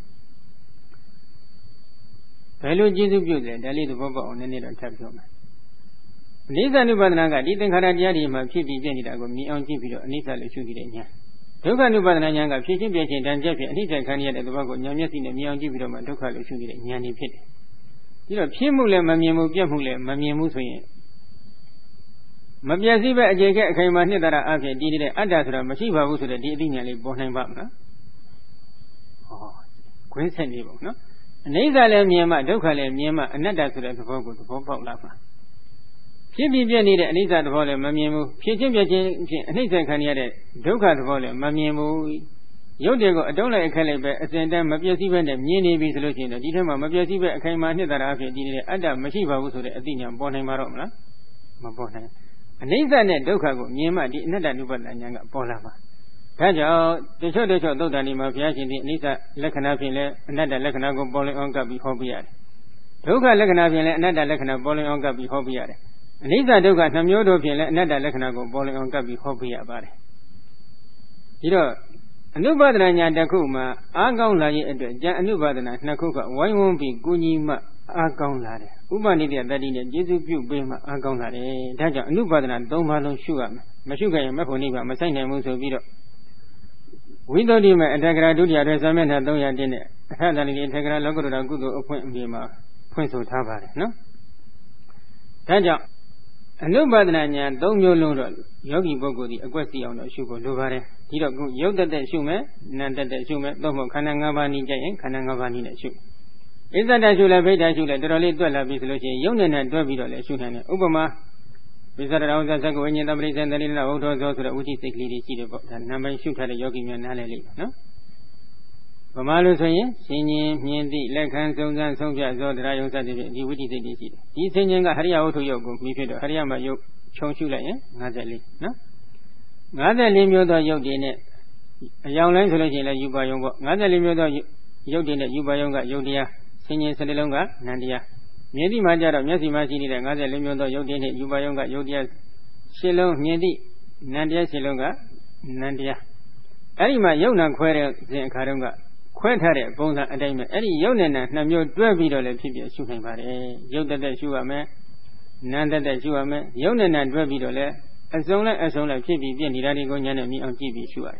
ဘယ်လိုကျေစုပြုလဲဒါလေးသဘောပေါက်အောင်နည်းနည်းတော့ထပ်ပြောမယ်အနိစ္စ ानु ပါဒနာကဒီသင်္ခါရတရားတွေမှာဖြစ်ပြီးပြနေတာကိုမြင်အောင်ကြည့်ပြီးတော့အနိစ္စလို့ရှုနေတဲ့ဉာဏ်ဒုက္ခ ानु ပါဒနာဉာဏ်ကဖြစ်ချင်းပြချင်းတန်ကြက်ဖြင့်အနိစ္စခံရတဲ့သဘောကိုဉာဏ်မျက်စိနဲ့မြင်အောင်ကြည့်ပြီးတော့မှဒုက္ခလို့ရှုနေတဲ့ဉာဏ်တွေဖြစ်တယ်ဒီတော့ဖြစ်မှုလည်းမမြင်ဘူးပြက်မှုလည်းမမြင်ဘူးဆိုရင်မပြည့်စည်ပဲအခြေကဲအခိုင်မာနှစ်သာရအဖြစ်တည်နေတဲ့အတ္တဆိုတာမရှိပါဘူးဆိုတဲ့ဒီအသိဉာဏ်လေးပေါ်နိုင်ပါမလားဟောခွင်းဆက်နေပုံနော်အနိစ္စလည်းမြင်မှဒုက္ခလည်းမြင်မှအနတ္တဆိုတဲ့သဘောကိုသဘောပေါက်လာမှာဖြစ်ပြီးပြည့်နေတဲ့အနိစ္စသဘောလည်းမမြင်ဘူးဖြစ်ချင်းပြည့်ချင်းဖြင့်အနိစ္စခံရတဲ့ဒုက္ခသဘောလည်းမမြင်ဘူးရုပ်တွေကိုအတုံးလိုက်အခက်လိုက်ပဲအစဉ်တန်းမပြည့်စည်ပဲနဲ့မြင်နေပြီဆိုလို့ရှိရင်တော့ဒီထက်မှမပြည့်စည်ပဲအခိုင်အမာနှစ်သာရအဖြစ်ဒီနေတဲ့အတ္တမရှိပါဘူးဆိုတဲ့အသိဉာဏ်ပေါ်နိုင်မှာတော့မလားမပေါ်နိုင်အနိစ္စနဲ့ဒုက္ခကိုမြင်မှဒီအနတ္တ ानु ပါဒနာဉာဏ်ကပေါ်လာမှာဒါကြောင့်တချို့တချို့သုတ်တန်ဒီမှာဘုရားရှင်ဒီအနိစ္စလက္ခဏာဖြင့်လည်းအနတ္တလက္ခဏာကိုပေါ်လင်းအောင်ကပ်ပြီးဟောပြရတယ်ဒုက္ခလက္ခဏာဖြင့်လည်းအနတ္တလက္ခဏာပေါ်လင်းအောင်ကပ်ပြီးဟောပြရတယ်အနိစ္စဒုက္ခနှမျိုးတို့ဖြင့်လည်းအနတ္တလက္ခဏာကိုပေါ်လင်းအောင်ကပ်ပြီးဟောပြရပါတယ်ဒီတော့အနုပါဒနာညာတစ်ခုမှာအားကောင်းလာရဲ့အတွက်ဉာဏ်အနုပါဒနာနှစ်ခုကဝိုင်းဝန်းပြီးကုညီမှအားကောင်းလာတယ်ဥပနိတ္တယတတ္တိနဲ့ကျေစုပြုပေးမှအားကောင်းလာတယ်ဒါကြောင့်အနုပါဒနာသုံးပါးလုံးရှုရမယ်မရှုခဲ့ရင်မဖို့နိဗ္ဗာန်မဆိုင်နိုင်ဘူးဆိုပြီးတော့ဝိသုဒ္ဓိမေအတ္တကရာဒုတိယရဲဇမျက်နှာသုံးရာတင်းနဲ့အထတန်ကြီးအထကရာလောကုတ္တရာကုသိုလ်အဖွင့်အပြင်မှာဖွင့်ဆိုထားပါတယ်နော်ဒါကြောင့်အနုပါဒနာဉာဏ်သုံးမျိုးလုံးတော့ယောဂီပုဂ္ဂိုလ်ဒီအကွက်စီအောင်တော့ရှုဖို့လိုပါတယ်ဒီတော့ရုပ်တသက်ရှုမယ်နာမ်တသက်ရှုမယ်သို့မဟုတ်ခန္ဓာ၅ပါးနည်းကြရင်ခန္ဓာ၅ပါးနည်းနဲ့ရှုဣဇ္ဇတရှုလဲဗိဓာရှုလဲတော်တော်လေးတွက်လာပြီဆိုလို့ရှိရင်ရုပ်နဲ့နဲ့တွဲပြီးတော့လည်းရှုနိုင်တယ်ဥပမာဝိသရတောဇဇကဝိညာဉ်တပရိစ္ဆေတတိလဝုထောဇောဆိုတဲ့ဝိသိစိတ်ကလေးတွေရှိတယ်ပေါ့ဒါနာမည်ရှုထားတဲ့ယောဂီများနားလည်လိမ့်မယ်နော်ဗမာလို့ဆိုရင်ရှင်ရင်မြင်သည့်လက်ခံစုံစမ်းဆုံးဖြတ်ဇောတရားယုံစသည်ဖြင့်ဒီဝိသိစိတ်တွေရှိတယ်ဒီဆင်ញင်ကဟရိယဝုထုယုတ်ကိုပြီးဖြစ်တော့ဟရိယမှာယုတ်ခြုံရှုလိုက်ရင်၅၄နော်၅၄မျိုးသောယုတ်တွေနဲ့အယောင်လိုင်းဆိုလို့ရှိရင်လည်းယူပါယုံပေါ့၅၄မျိုးသောယုတ်တွေနဲ့ယူပါယုံကယုတ်တရားဆင်ញင်စတဲ့လုံးကနန္တရားမြင်သည့်မှာကြတော့မျက်စိမှာရှိနေတဲ့၅၄မျိုးသောယုတ်တွေနဲ့ယူပါယုံကယုတ်တရားရှင်းလုံးမြင်သည့်နန္တရားရှင်းလုံးကနန္တရားအဲ့ဒီမှာယုတ်နာခွဲတဲ့စဉ်အခါတုန်းကခွဲထားတဲ့ပုံစံအတိုင်းပဲအဲ့ဒီယုတ်နဲ့နာနှစ်မျိုးတွဲပြီးတော့လည်းဖြစ်ဖြစ်ရှုနိုင်ပါတယ်ယုတ်တသက်ရှုရမယ်နာမ်တသက်ရှုရမယ်ယုတ်နဲ့နာတွဲပြီးတော့လည်းအစုံလိုက်အစုံလိုက်ဖြစ်ပြီးပြည့်နေတာတွေကိုညာနဲ့မြင်အောင်ကြည့်ပြီးရှုရတယ်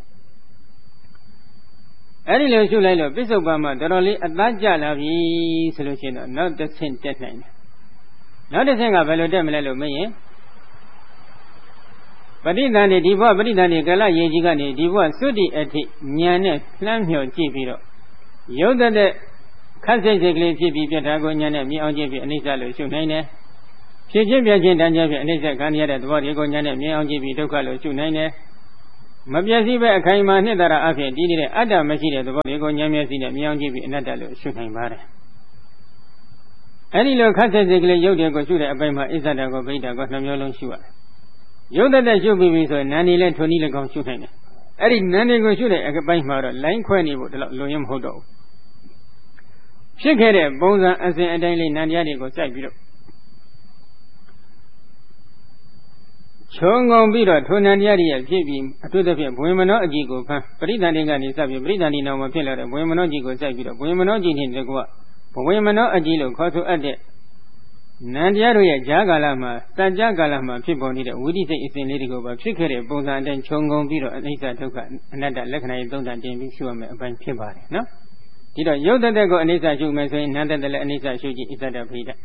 အဲ့ဒီလိုရှုလိုက်လို့ပစ္စုပ္ပန်မှာတော်တော်လေးအသားကျလာပြီဆိုလို့ရှိရင်တော့နောက်တစ်ဆင့်တက်နိုင်တယ်နောက်တစ်ဆင့်ကဘယ်လိုတက်မလဲလို့မေးရင်ပဋိသန္ဓေဒီဘဝပဋိသန္ဓေကလရေကြီးကနေဒီဘဝသုတိအထိဉာဏ်နဲ့လှမ်းမြော်ကြည့်ပြီးတော့ရုပ်တသက်ခက်စိတ်စိတ်ကလေးဖြစ်ပြီးပြတ်တာကိုဉာဏ်နဲ့မြင်အောင်ကြည့်ပြီးအနိစ္စလို့ရှုနိုင်တယ်ဖြစ်ချင်းပြချင်းတန်ကြဖြင့်အနိစ္စခံရတဲ့သဘောတွေကိုညာနဲ့မြင်အောင်ကြည့်ပြီးဒုက္ခလို့ရှုနိုင်တယ်မပြည့်စည်ပဲအခိုင်အမာနှစ်သာရအဖြစ်တည်နေတဲ့အတ္တမရှိတဲ့သဘောတွေကိုဉာဏ်မျက်စိနဲ့မြင်အောင်ကြည့်ပြီးအနတ္တလို့ရှုနိုင်ပါတယ်အဲဒီလိုခက်ဆက်စိတ်ကလေးရုပ်တွေကိုရှုတဲ့အပိုင်းမှာအစ္ဆဒကိုဗိဒ္ဓကိုနှမျိုးလုံးရှုရတယ်ရုပ်တသက်ရှုပြီးပြီဆိုရင်နာနေလဲထွန်ဤ၎င်းရှုနိုင်တယ်အဲ့ဒီနာနေကိုရှုတဲ့အပိုင်းမှာတော့လိုင်းခွဲနေဖို့ဒီလောက်လွန်ရင်မဟုတ်တော့ဘူးဖြစ်ခဲ့တဲ့ပုံစံအစဉ်အတိုင်းလေးနာတရားတွေကိုစိုက်ပြီးတော့ခြုံငုံပြီးတော့ထိုနန္တရားတွေရဲ့ဖြစ်ပြီးအထူးသဖြင့်ဘွေမနောအကြည့်ကိုဖမ်းပရိသန္တိကနေစပြီးပရိသန္တိနောက်မှာဖြစ်လာတဲ့ဘွေမနောကြည့်ကိုစိုက်ပြီးတော့ဘွေမနောကြည့်နေတဲ့ကွာဘဝေမနောအကြည့်လို့ခေါ်ဆိုအပ်တဲ့နန္တရားတို့ရဲ့ဈာကာလမှာစัจ जा ကာလမှာဖြစ်ပေါ်နေတဲ့ဝိသိစိတ်အစဉ်လေးတွေကိုပါဖြစ်ခဲ့တဲ့ပုံစံအတိုင်းခြုံငုံပြီးတော့အနိစ္စဒုက္ခအနတ္တလက္ခဏာရေးသုံးသပ်တင်ပြီးရှုရမယ်အပိုင်းဖြစ်ပါတယ်နော်ဒီတော့ရုပ်တသက်ကိုအနိစ္စရှုမယ်ဆိုရင်နန္တသက်လည်းအနိစ္စရှုကြည့်ဣဇဒဗိဒ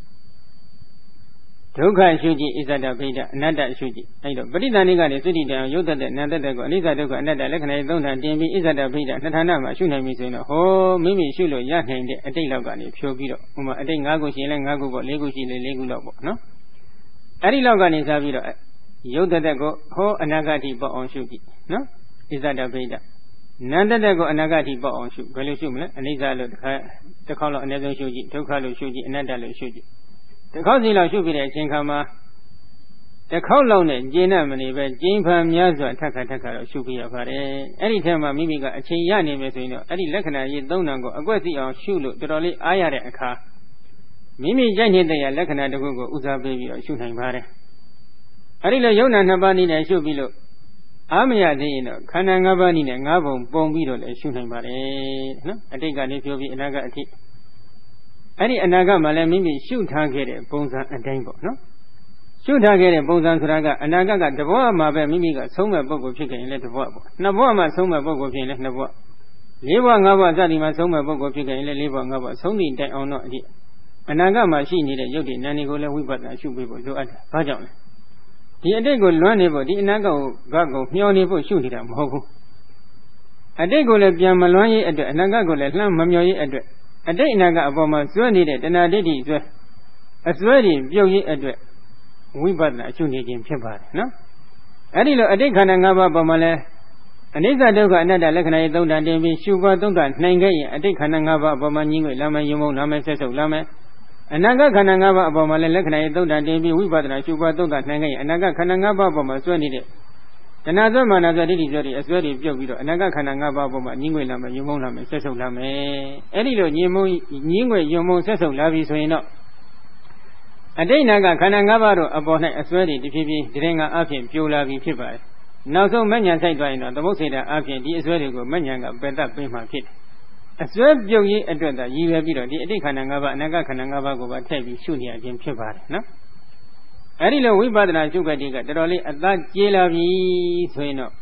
ဒုက္ခရှုကြည့်ဣဇဒဗိဒအနတ္တရှုကြည့်အဲ့တော့ပရိသန္တိကနေသုတိတံရုပ်တသက်နန္တသက်ကိုအနိစ္စဒုက္ခအနတ္တလက္ခဏာရေးသုံးသပ်တင်ပြီးဣဇဒဗိဒနှစ်ဌာနမှာရှုနိုင်ပြီဆိုရင်တော့ဟောမိမိရှုလို့ရနိုင်တဲ့အတိတ်လောက်ကနေဖြိုးပြီးတော့ဥမာအတိတ်၅ခုရှိရင်လည်း၅ခုပေါ့၄ခုရှိရင်၄ခုလောက်ပေါ့နော်အဲ့ဒီလောက်ကနေစားပြီးတော့ရုပ်တသက်ကိုဟောအနာဂတ်ပေါ့အောင်ရှုကြည့်နော်ဣဇဒဗိဒနန္တသက်ကိုအနာဂတ်ပေါ့အောင်ရှုဘယ်လိုရှုမလဲအနိစ္စလို့တစ်ခါတစ်ခေါက်လောက်အနည်းဆုံးရှုကြည့်ဒုက္ခလို့ရှုကြည့်အနတ္တလို့ရှုကြည့်တစ်ခေါက်စီလောက်ရှုပြီးတဲ့အချိန်ခါမှာတစ်ခေါက်လောက်နဲ့ကျင့်မနေပဲကျင့်ဖန်များစွာထက်ခါထက်ခါတော့ရှုပြရပါတယ်အဲ့ဒီထဲမှာမိမိကအချိန်ရနေမယ်ဆိုရင်တော့အဲ့ဒီလက္ခဏာရေးသုံးဏကိုအကွက်စီအောင်ရှုလို့တော်တော်လေးအားရတဲ့အခါမိမိကြိုက်နေတဲ့လက္ခဏာတစ်ခုကိုဦးစားပေးပြီးတော့ရှုနိုင်ပါတယ်အဲ့ဒီလိုယုံနာနှစ်ပါးနည်းနဲ့ရှုပြီးလို့အားမရသေးရင်တော့ခန္ဓာ၅ပါးနည်းနဲ့၅ပုံပုံပြီးတော့လည်းရှုနိုင်ပါတယ်နော်အတိတ်ကနေပြောပြီးအနာဂတ်အထိအဲ့ဒီအနာဂတ်မှာလည်းမိမိရှုထားခဲ့တဲ့ပုံစံအတိုင်းပေါ့နော်ရှုထားခဲ့တဲ့ပုံစံဆိုတာကအနာဂတ်ကတဘဝမှာပဲမိမိကဆုံးမဲ့ပုဂ္ဂိုလ်ဖြစ်ခဲ့ရင်လည်းတဘဝပေါ့နှစ်ဘဝမှာဆုံးမဲ့ပုဂ္ဂိုလ်ဖြစ်ရင်လည်းနှစ်ဘဝလေးဘဝငါးဘဝစသည်မှာဆုံးမဲ့ပုဂ္ဂိုလ်ဖြစ်ခဲ့ရင်လည်းလေးဘဝငါးဘဝဆုံးသည့်တိုင်အောင်တော့အဒီအနာဂတ်မှာရှိနေတဲ့ယုတ်တိနာနေကိုလည်းဝိပဿနာရှုပေးဖို့လိုအပ်တယ်ဘာကြောင့်လဲဒီအတိတ်ကိုလွမ်းနေဖို့ဒီအနာဂတ်ကိုဘတ်ကိုမျှော်နေဖို့ရှုနေတာမဟုတ်ဘူးအတိတ်ကိုလည်းပြန်မလွမ်းရေးအတွက်အနာဂတ်ကိုလည်းလှမ်းမမျှော်ရေးအတွက်အတိတ်အနာဂတ်အပေါ်မှာစွဲနေတဲ့တဏှာဒိဋ္ဌိစွဲအစွဲတွေပြုတ်ရေးအတွက်ဝိပဿနာရှုနေခြင်းဖြစ်ပါတယ်နော်အဲ့ဒီလိုအတိတ်ခန္ဓာ၅ပါးပေါ်မှာလဲအနိစ္စဒုက္ခအနတ္တလက္ခဏာရေးသုံးတာတင်ပြီးရှုပွားသုံးတာနိုင်ခဲ့ရင်အတိတ်ခန္ဓာ၅ပါးအပေါ်မှာညီငွေလာမယ်ယုံမုံလာမယ်ဆက်ဆုပ်လာမယ်အနာဂတ်ခန္ဓာ၅ပါးအပေါ်မှာလဲလက္ခဏာရေးသုံးတာတင်ပြီးဝိပဿနာရှုပွားသုံးတာနိုင်ခဲ့ရင်အနာဂတ်ခန္ဓာ၅ပါးအပေါ်မှာစွဲနေတဲ့တဏှာစွဲမာနစွဲဒိဋ္ဌိစွဲတွေအစွဲတွေပြုတ်ပြီးတော့အနာဂတ်ခန္ဓာ၅ပါးအပေါ်မှာညီငွေလာမယ်ယုံမုံလာမယ်ဆက်ဆုပ်လာမယ်အဲ့ဒီလိုညီမုံညီငွေယုံမုံဆက်ဆုပ်လာပြီဆိုရင်တော့အတိတ်နာကခန္ဓာ၅ပါးတို့အပေါ်၌အစွဲတွေတဖြည်းဖြည်းဒီရင်ကအဖြစ်ပြိုလာပြီးဖြစ်ပါတယ်နောက်ဆုံးမဉ္ဇဉ်ဆိုင်သွားရင်တော့သမုတ်စေတာအဖြစ်ဒီအစွဲတွေကိုမဉ္ဇဉ်ကပယ်တတ်ပေးမှဖြစ်တယ်အစွဲပြုတ်ရေးအတွက်သာရည်ရွယ်ပြီးတော့ဒီအတိတ်ခန္ဓာ၅ပါးအနာဂတ်ခန္ဓာ၅ပါးကိုပါထည့်ပြီးရှုနေရခြင်းဖြစ်ပါတယ်နော်အဲ့ဒီလိုဝိပဿနာရှုခဲ့တဲ့ကတော်တော်လေးအသားကျေးလာပြီဆိုရင်တော့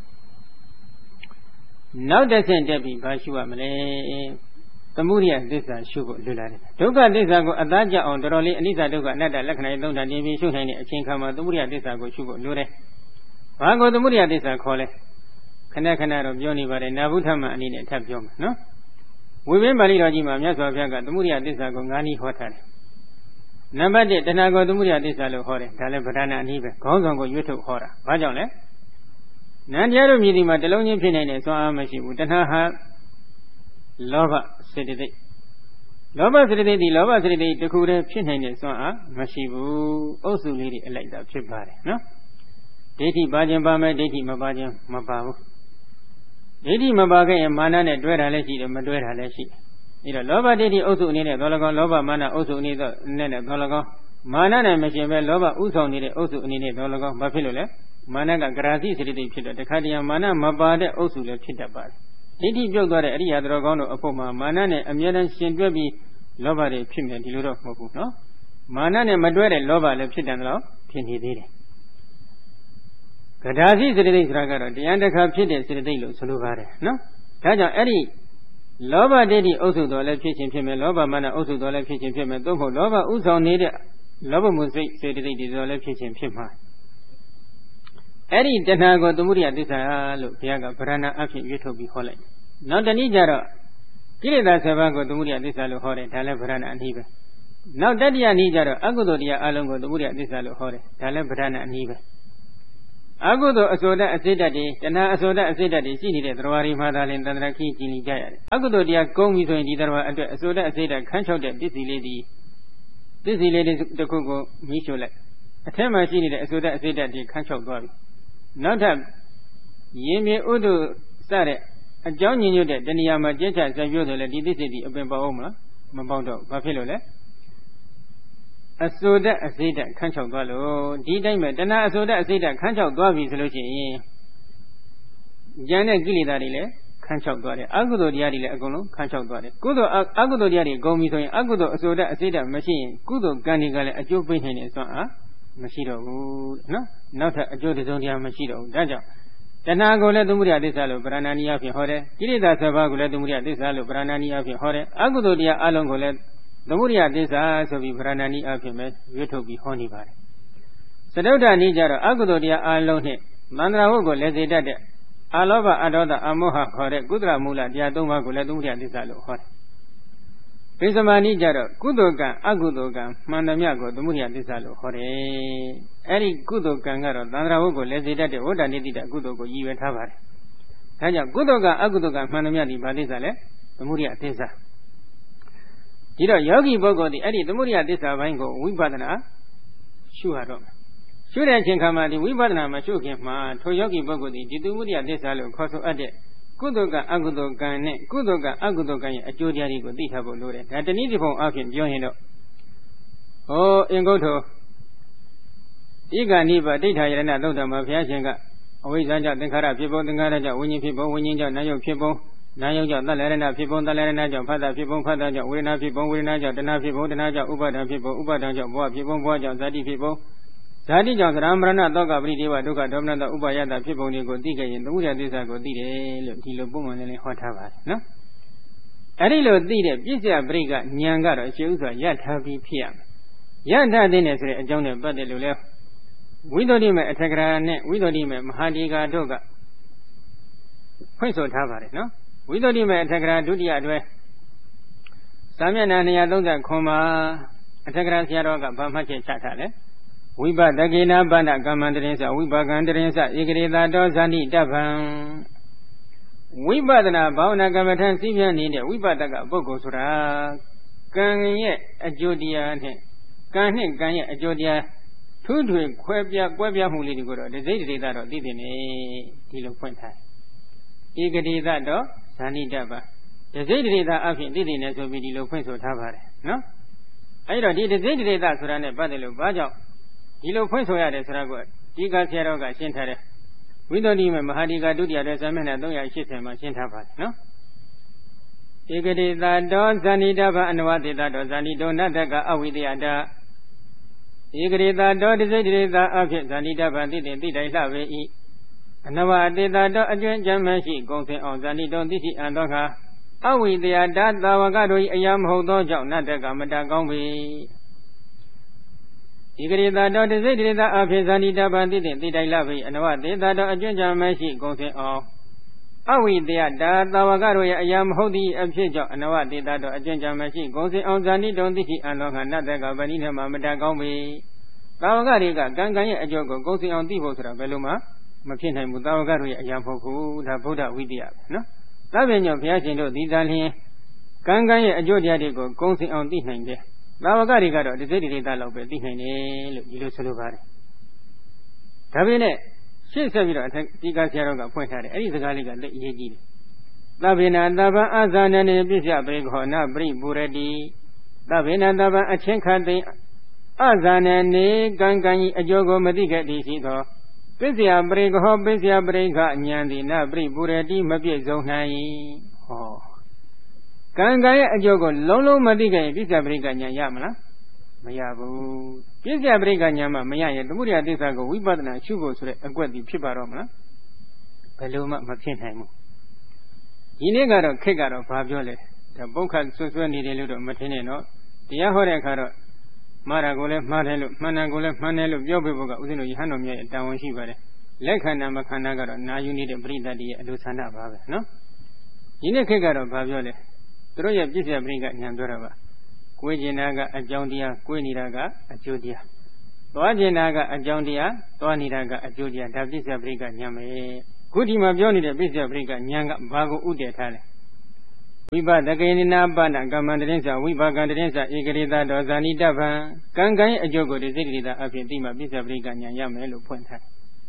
နောက်တစ်ဆင့်တက်ပြီးဘာရှုရမလဲသမုဒိယသစ္စာရှုဖို့လွယ်လာတယ်ဒုက္ခသစ္စာကိုအသားကျအောင်တော်တော်လေးအနိစ္စဒုက္ခအနတ္တလက္ခဏာရေးသုံးတာတင်ပြီးရှုနိုင်တဲ့အချိန်ခါမှာသမုဒိယသစ္စာကိုရှုဖို့လိုတယ်ဘာကိုသမုဒိယသစ္စာခေါ်လဲခဏခဏတော့ပြောနေပါတယ်နာဘုထမအနေနဲ့ထပ်ပြောမယ်နော်ဝိပင်းပါဠိတော်ကြီးမှာမြတ်စွာဘုရားကသမုဒိယသစ္စာကို၅နည်းဟောထားတယ်နံပါတ်၁တဏှာကိုသမုဒိယသစ္စာလို့ဟောတယ်ဒါလည်းဗဒနာအနည်းပဲခေါင်းဆောင်ကိုရွတ်ထုတ်ဟောတာဘာကြောင့်လဲနန္တရားတို့မြည်ဒီမှာတလုံးချင်းဖြစ်နေတဲ့စွမ်းအားမရှိဘူးတဏှာဟာလောဘစေတသိက်လောဘစေတသိက်ဒီလောဘစေတသိက်တစ်ခုတည်းဖြစ်နိုင်တဲ့စွမ်းအားမရှိဘူးအုပ်စုလေးတွေအလိုက်တာဖြစ်ပါတယ်နော်ဒိဋ္ဌိပါခြင်းပါမယ်ဒိဋ္ဌိမပါခြင်းမပါဘူးဒိဋ္ဌိမပါခဲ့ရင်မာနနဲ့တွဲတာလည်းရှိတယ်မတွဲတာလည်းရှိတယ်အဲတော့လောဘဒိဋ္ဌိအုပ်စုအနေနဲ့သောလကောလောဘမာနအုပ်စုအနေနဲ့သောလကောမာနနဲ့မရှင်ပဲလောဘဥဆောင်နေတဲ့အုပ်စုအနေနဲ့သောလကောဘာဖြစ်လို့လဲမာနကဂရာတိစေတသိက်ဖြစ်တော့တခါတည်းမာနမပါတဲ့အုပ်စုလည်းဖြစ်တတ်ပါတယ်ဒိဋ္ဌိပြုတ်သွားတဲ့အရိယာတော်ကောင်းတို့အဖို့မှာမာနနဲ့အမြဲတမ်းရှင်တွဲပြီးလောဘတွေဖြစ်နေဒီလိုတော့မဟုတ်ဘူးနော်မာနနဲ့မတွဲတဲ့လောဘလည်းဖြစ်တယ်တော့ဖြစ်နေသေးတယ်ကဒါစီစေတသိက်ဆိုတာကတော့တရားတစ်ခါဖြစ်တဲ့စေတသိက်လို့ဆိုလိုပါတယ်နော်ဒါကြောင့်အဲ့ဒီလောဘဒိဋ္ဌိအုပ်စုတော်လည်းဖြစ်ခြင်းဖြစ်မယ်လောဘမာနအုပ်စုတော်လည်းဖြစ်ခြင်းဖြစ်မယ်သို့မဟုတ်လောဘဥဆောင်နေတဲ့လောဘမှုစိတ်စေတသိက်တွေတော်လည်းဖြစ်ခြင်းဖြစ်မှာအဲ့ဒီတဏှာကိုသမုဒိယသစ္စာလို့ဘုရားကဗရဏအဖြစ်ရွတ်ထုတ်ပြီးဟောလိုက်နောက်တနည်းကြတော့ကိလေသာဆယ်ပါးကိုသမုဒိယသစ္စာလို့ဟောတယ်ဒါလည်းဗရဏအနည်းပဲနောက်တတိယနည်းကြတော့အကုသိုလ်တရားအလုံးကိုသမုဒယသစ္စာလို့ဟောတယ်ဒါလည်းပဋ္ဌာန်းအနည်းပဲအကုသိုလ်အစိုးတတ်အစိတ်တတ်တွေတဏှာအစိုးတတ်အစိတ်တတ်တွေရှိနေတဲ့သရဝါရီမှာသာလင်တန္တရာခီးကြည်လီကြရတယ်အကုသိုလ်တရားကုန်းပြီဆိုရင်ဒီသရဝါအတွက်အစိုးတတ်အစိတ်တတ်ခန်းချောက်တဲ့ပစ္စည်းလေးဒီပစ္စည်းလေးတစ်ခုကိုမီးရှို့လိုက်အထက်မှာရှိနေတဲ့အစိုးတတ်အစိတ်တတ်တွေခန်းချောက်သွားပြီနောက်ထပ်ရင်းမြေဥဒုစတဲ့အကြောင်းညင်ညွတ်တဲ့တဏှာမှာကျက်ချဆက်ပြောတယ်လေဒီသစ္စေတီအပင်ပေါအောင်မလားမပေါတော့ဘာဖြစ်လို့လဲအစိုးတတ်အစိတ်တတ်ခန်းချောက်သွားလို့ဒီတိုင်းပဲတဏှာအစိုးတတ်အစိတ်တတ်ခန်းချောက်သွားပြီဆိုလို့ရှိရင်ဉာဏ်နဲ့ကိလေသာတွေလည်းခန်းချောက်သွားတယ်အကုသိုလ်တရားတွေလည်းအကုန်လုံးခန်းချောက်သွားတယ်ကုသိုလ်အကုသိုလ်တရားတွေကုန်ပြီဆိုရင်အကုသိုလ်အစိုးတတ်အစိတ်တတ်မရှိရင်ကုသိုလ်ကံတွေကလည်းအကျိုးပေးနိုင်တယ်ဆိုတော့မရှိတော့ဘူးနော်နောက်ထပ်အကျိုးတစုံတရာမရှိတော့ဘူးဒါကြောင့်တဏှာကိုလည်းသမုဒယသစ္စာလို့ပရဏာနိယဖြင့်ဟောတယ်ကိလေသာဆယ်ပါးကိုလည်းသမုဒယသစ္စာလို့ပရဏာနိယဖြင့်ဟောတယ်အကုသိုလ်တရားအလုံးကိုလည်းသမုဒယသစ္စာဆိုပြီးပရဏာနိယဖြင့်ပဲရွတ်ထုတ်ပြီးဟောနေပါတယ်စတုတ္ထနည်းကြတော့အကုသိုလ်တရားအလုံးနဲ့မန္တရာဝုတ်ကိုလည်းစေတတ်တဲ့အလောဘအဒေါသအမောဟခေါ်တဲ့ကုသလမူလတရားသုံးပါးကိုလည်းသမုဒယသစ္စာလို့ဟောတယ်ပိစမာနိကြတော့ကုသိုလ်ကံအကုသိုလ်ကံမှန်သမျှကိုသမုဒယသစ္စာလို့ဟောတယ်အဲ့ဒီကုသိုလ်ကံကတော့သန္တရာဝုတ်ကိုလည်းစေတတ်တဲ့ဝဋ္ဌာနိတိတကုသိုလ်ကိုရည်ရွယ်ထားပါတယ်ဒါကြောင့်ကုသိုလ်ကအကုသိုလ်ကမှန်သမျှဒီဘာသစ္စာလဲသမုဒယသစ္စာဒီတော့ယောဂီပုဂ္ဂိုလ်ဒီအဲ့ဒီသမုဒယသစ္စာဘိုင်းကိုဝိပဿနာရှုရတော့ရှုတဲ့အချိန်ခါမှာဒီဝိပဿနာမရှုခင်မှာထိုယောဂီပုဂ္ဂိုလ်ဒီဒီသမုဒယသစ္စာလို့ခေါ်ဆိုအပ်တဲ့ကုသိုလ်ကအကုသိုလ်ကံနဲ့ကုသိုလ်ကအကုသိုလ်ကံရဲ့အကျိုးတရားတွေကိုသိထားဖို့လိုတယ်ဒါတနည်းတစ်ပုံအဖြစ်ပြောရင်တော့ဟောအင်္ဂုတ္တောဤကနိဗ္ဗာန်ဒိဋ္ဌာယရဏသုတ်တမှာဘုရားရှင်ကအဝိဇ္ဇာကြောင့်သင်္ခါရဖြစ်ပုံသင်္ခါရကြောင့်ဝိညာဉ်ဖြစ်ပုံဝိညာဉ်ကြောင့်နာယုတ်ဖြစ်ပုံနာယုတ်ကြောင့်သလရဏဖြစ်ပုံသလရဏကြောင့်ဖတ်တာဖြစ်ပုံဖတ်တာကြောင့်ဝေဒနာဖြစ်ပုံဝေဒနာကြောင့်တဏှာဖြစ်ပုံတဏှာကြောင့်ဥပါဒံဖြစ်ပုံဥပါဒံကြောင့်ဘဝဖြစ်ပုံဘဝကြောင့်ဇာတိဖြစ်ပုံဇာတိကြောင့်သရမရဏသောကပရိဒေဝဒုက္ခဒေါမနတဥပါယတဖြစ်ပုံတွေကိုသိခဲ့ရင်သမုဒယသစ္စာကိုသိတယ်လို့ဒီလိုပုံမှန်လေးလေးဟောထားပါတယ်နော်အဲ့ဒီလိုသိတဲ့ပြစ္ဆယပရိကဉာဏ်ကတော့ရှေးဥစွာရထားပြီးဖြစ်ရမယ်ရထားတဲ့နဲ့ဆိုတဲ့အကြောင်းနဲ့ပတ်သက်လို့လဲဝိသုဒ္ဓိမေအထက်ကရာနဲ့ဝိသုဒ္ဓိမေမဟာဒီကာတို့ကဖွင့်ဆိုထားပါတယ်နော်ဝိသုဒ္ဓိမေအထက်ကရာဒုတိယအတွဲစာမျက်နှာနှစ်ရာသုံးဆယ်ခုမှာအထက်ကရာဆရာတော်ကဗာမှတ်ချက်ချထားတယ်ဝိပဒကေနာပဏကမ္မန္တရင်စဝိပါကံတရင်စဧကရေသာတောဇာတိတပ္ပံဝိပဿနာဘာဝနာကမ္မထံစီးပြန်နေတဲ့ဝိပဿကပုဂ္ဂိုလ်ဆိုတာကံရဲ့အကျိုးတရားနဲ့ကံနဲ့ကံရဲ့အကျိုးတရားထူးထွေခွဲပြားကွဲပြားမှုလေးတွေကိုတော့ဒိဋ္ဌိဒေသတော့သိသိနေဒီလိုဖွင့်ထားဧကရေသာတောဇာတိတပ္ပံဒိဋ္ဌိဒေသအဖြစ်သိသိနေဆိုပြီးဒီလိုဖွင့်ဆိုထားပါတယ်နော်အဲဒီတော့ဒီဒိဋ္ဌိဒေသဆိုတာနဲ့ပတ်သက်လို့ဘာကြောင့်ဒီလိုဖွင့်ဆိုရတယ်ဆိုတာကိုဒီကဆရာတော်ကရှင်းထားတယ်ဝိသုဒ္ဓိမေမဟာဒီကာဒုတိယတဲ့ဇာမျက်နှာသုံးရာ၈၀မှာရှင်းထားပါတယ်နော်ဧကတိသာတောဇာနိတဗအနဝတိသာတောဇာနိတောနတ္တကအဝိတယတာဧကတိသာတောတိစိတ်တိသာအဖြစ်ဇာနိတဗသိတိသိတိုင်လှပေ၏အနဝတိသာတောအကျွမ်းကြမ်းမရှိဂုံစင်အောင်ဇာနိတောသိရှိအံသောခါအဝိတယတာသာဝကတို့၏အရာမဟုတ်သောကြောင့်နတ္တကမတကောင်းပေဧကရေသာတောတိစိတ်တိသာအဖြစ်ဇာနိတဗသိတိသိတိုင်လှပေ၏အနဝတိသာတောအကျွမ်းကြမ်းမရှိဂုံစင်အောင်အဝိတယတာသာဝကတို့ရဲ့အရာမဟုတ်သည့်အဖြစ်ကြောင့်အနဝတိတာတော့အကျဉ်းချမရှိဂုံစင်အောင်ဇာတိတုံသိရှိအံသောခနတ်တကဗဏိနဲ့မှမတတ်ကောင်းပေသာဝကတွေကကံကံရဲ့အကျိုးကိုဂုံစင်အောင်သိဖို့ဆိုတာဘယ်လိုမှမဖြစ်နိုင်ဘူးသာဝကတို့ရဲ့အရာမဟုတ်ဘူးဒါဗုဒ္ဓဝိတ္တပဲနော်သဗ္ဗညောဘုရားရှင်တို့ဒီသာလျှင်ကံကံရဲ့အကျိုးတရားတွေကိုဂုံစင်အောင်သိနိုင်တယ်သာဝကတွေကတော့ဒီစိတ်တိတာလောက်ပဲသိနိုင်တယ်လို့ဒီလိုဆိုလိုပါတယ်ဒါပေမဲ့ရှင်းဆက်ပြီးတော့ဒီကဆရာတော်ကဖွင့်ထားတယ်အဲ့ဒီစကားလေးကလက်အရေးကြီးတယ်သဗ္ဗေနသဗ္ဗအာဇာနနေပြစ္ဆပရိခောနာပရိပူရတိသဗ္ဗေနသဗ္ဗအချင်းခတ်သိအာဇာနနေကံကံဤအကျိုးကိုမသိခဲ့သည်ရှိသောပစ္စယပရိခောပစ္စယပရိခဉာဏ်သည်နာပရိပူရတိမပြည့်စုံနိုင်ဟောကံကံရဲ့အကျိုးကိုလုံးလုံးမသိခဲ့ရင်ပစ္စယပရိခဉာဏ်ရမလားမရဘူးပြစ္ဆယပရိက္ခဉာဏ်မှမရရင်သမုဒယသစ္စာကိုဝိပဿနာရှုဖို့ဆိုတဲ့အကွက်ဒီဖြစ်ပါတော့မလားဘယ်လိုမှမဖြစ်နိုင်ဘူးဒီနေ့ကတော့ခက်ကတော့ဘာပြောလဲဒါပုခ္ခဆွဆွဲနေတယ်လို့တော့မထင်နဲ့နော်တရားဟောတဲ့အခါတော့မှားတာကိုလည်းမှားတယ်လို့မှန်တာကိုလည်းမှန်တယ်လို့ပြောပြဖို့ကဦးဇင်းတို့ယဟန်တော်မြတ်ရဲ့တာဝန်ရှိပါတယ်လက်ခန္ဓာမခန္ဓာကတော့နာယူနေတဲ့ပရိသတ်တွေရဲ့အလိုဆန္ဒပါပဲနော်ဒီနေ့ခက်ကတော့ဘာပြောလဲသူတို့ရဲ့ပြစ္ဆယပရိက္ခဉာဏ်ပြောတာပါကိုယ်ကျင်နာကအကြောင်းတရားကိုယ်နေတာကအကျိုးတရားသွားကျင်နာကအကြောင်းတရားသွားနေတာကအကျိုးတရားဒါပြစ္ဆပရိက္ခဉာဏ်ပဲခုဒီမှာပြောနေတဲ့ပြစ္ဆပရိက္ခဉာဏ်ကဘာကိုဥတည်ထားလဲဝိပဒကေနိနာပဏကမ္မန္တရင်္စဝိပါကံတရင်္စဧကရိတာဒောဇာနိတဗံကံကံရဲ့အကျိုးကိုဒီစိတ်တိတာအဖြစ်သိမှပြစ္ဆပရိက္ခဉာဏ်ရမယ်လို့ဖွင့်ထားတယ်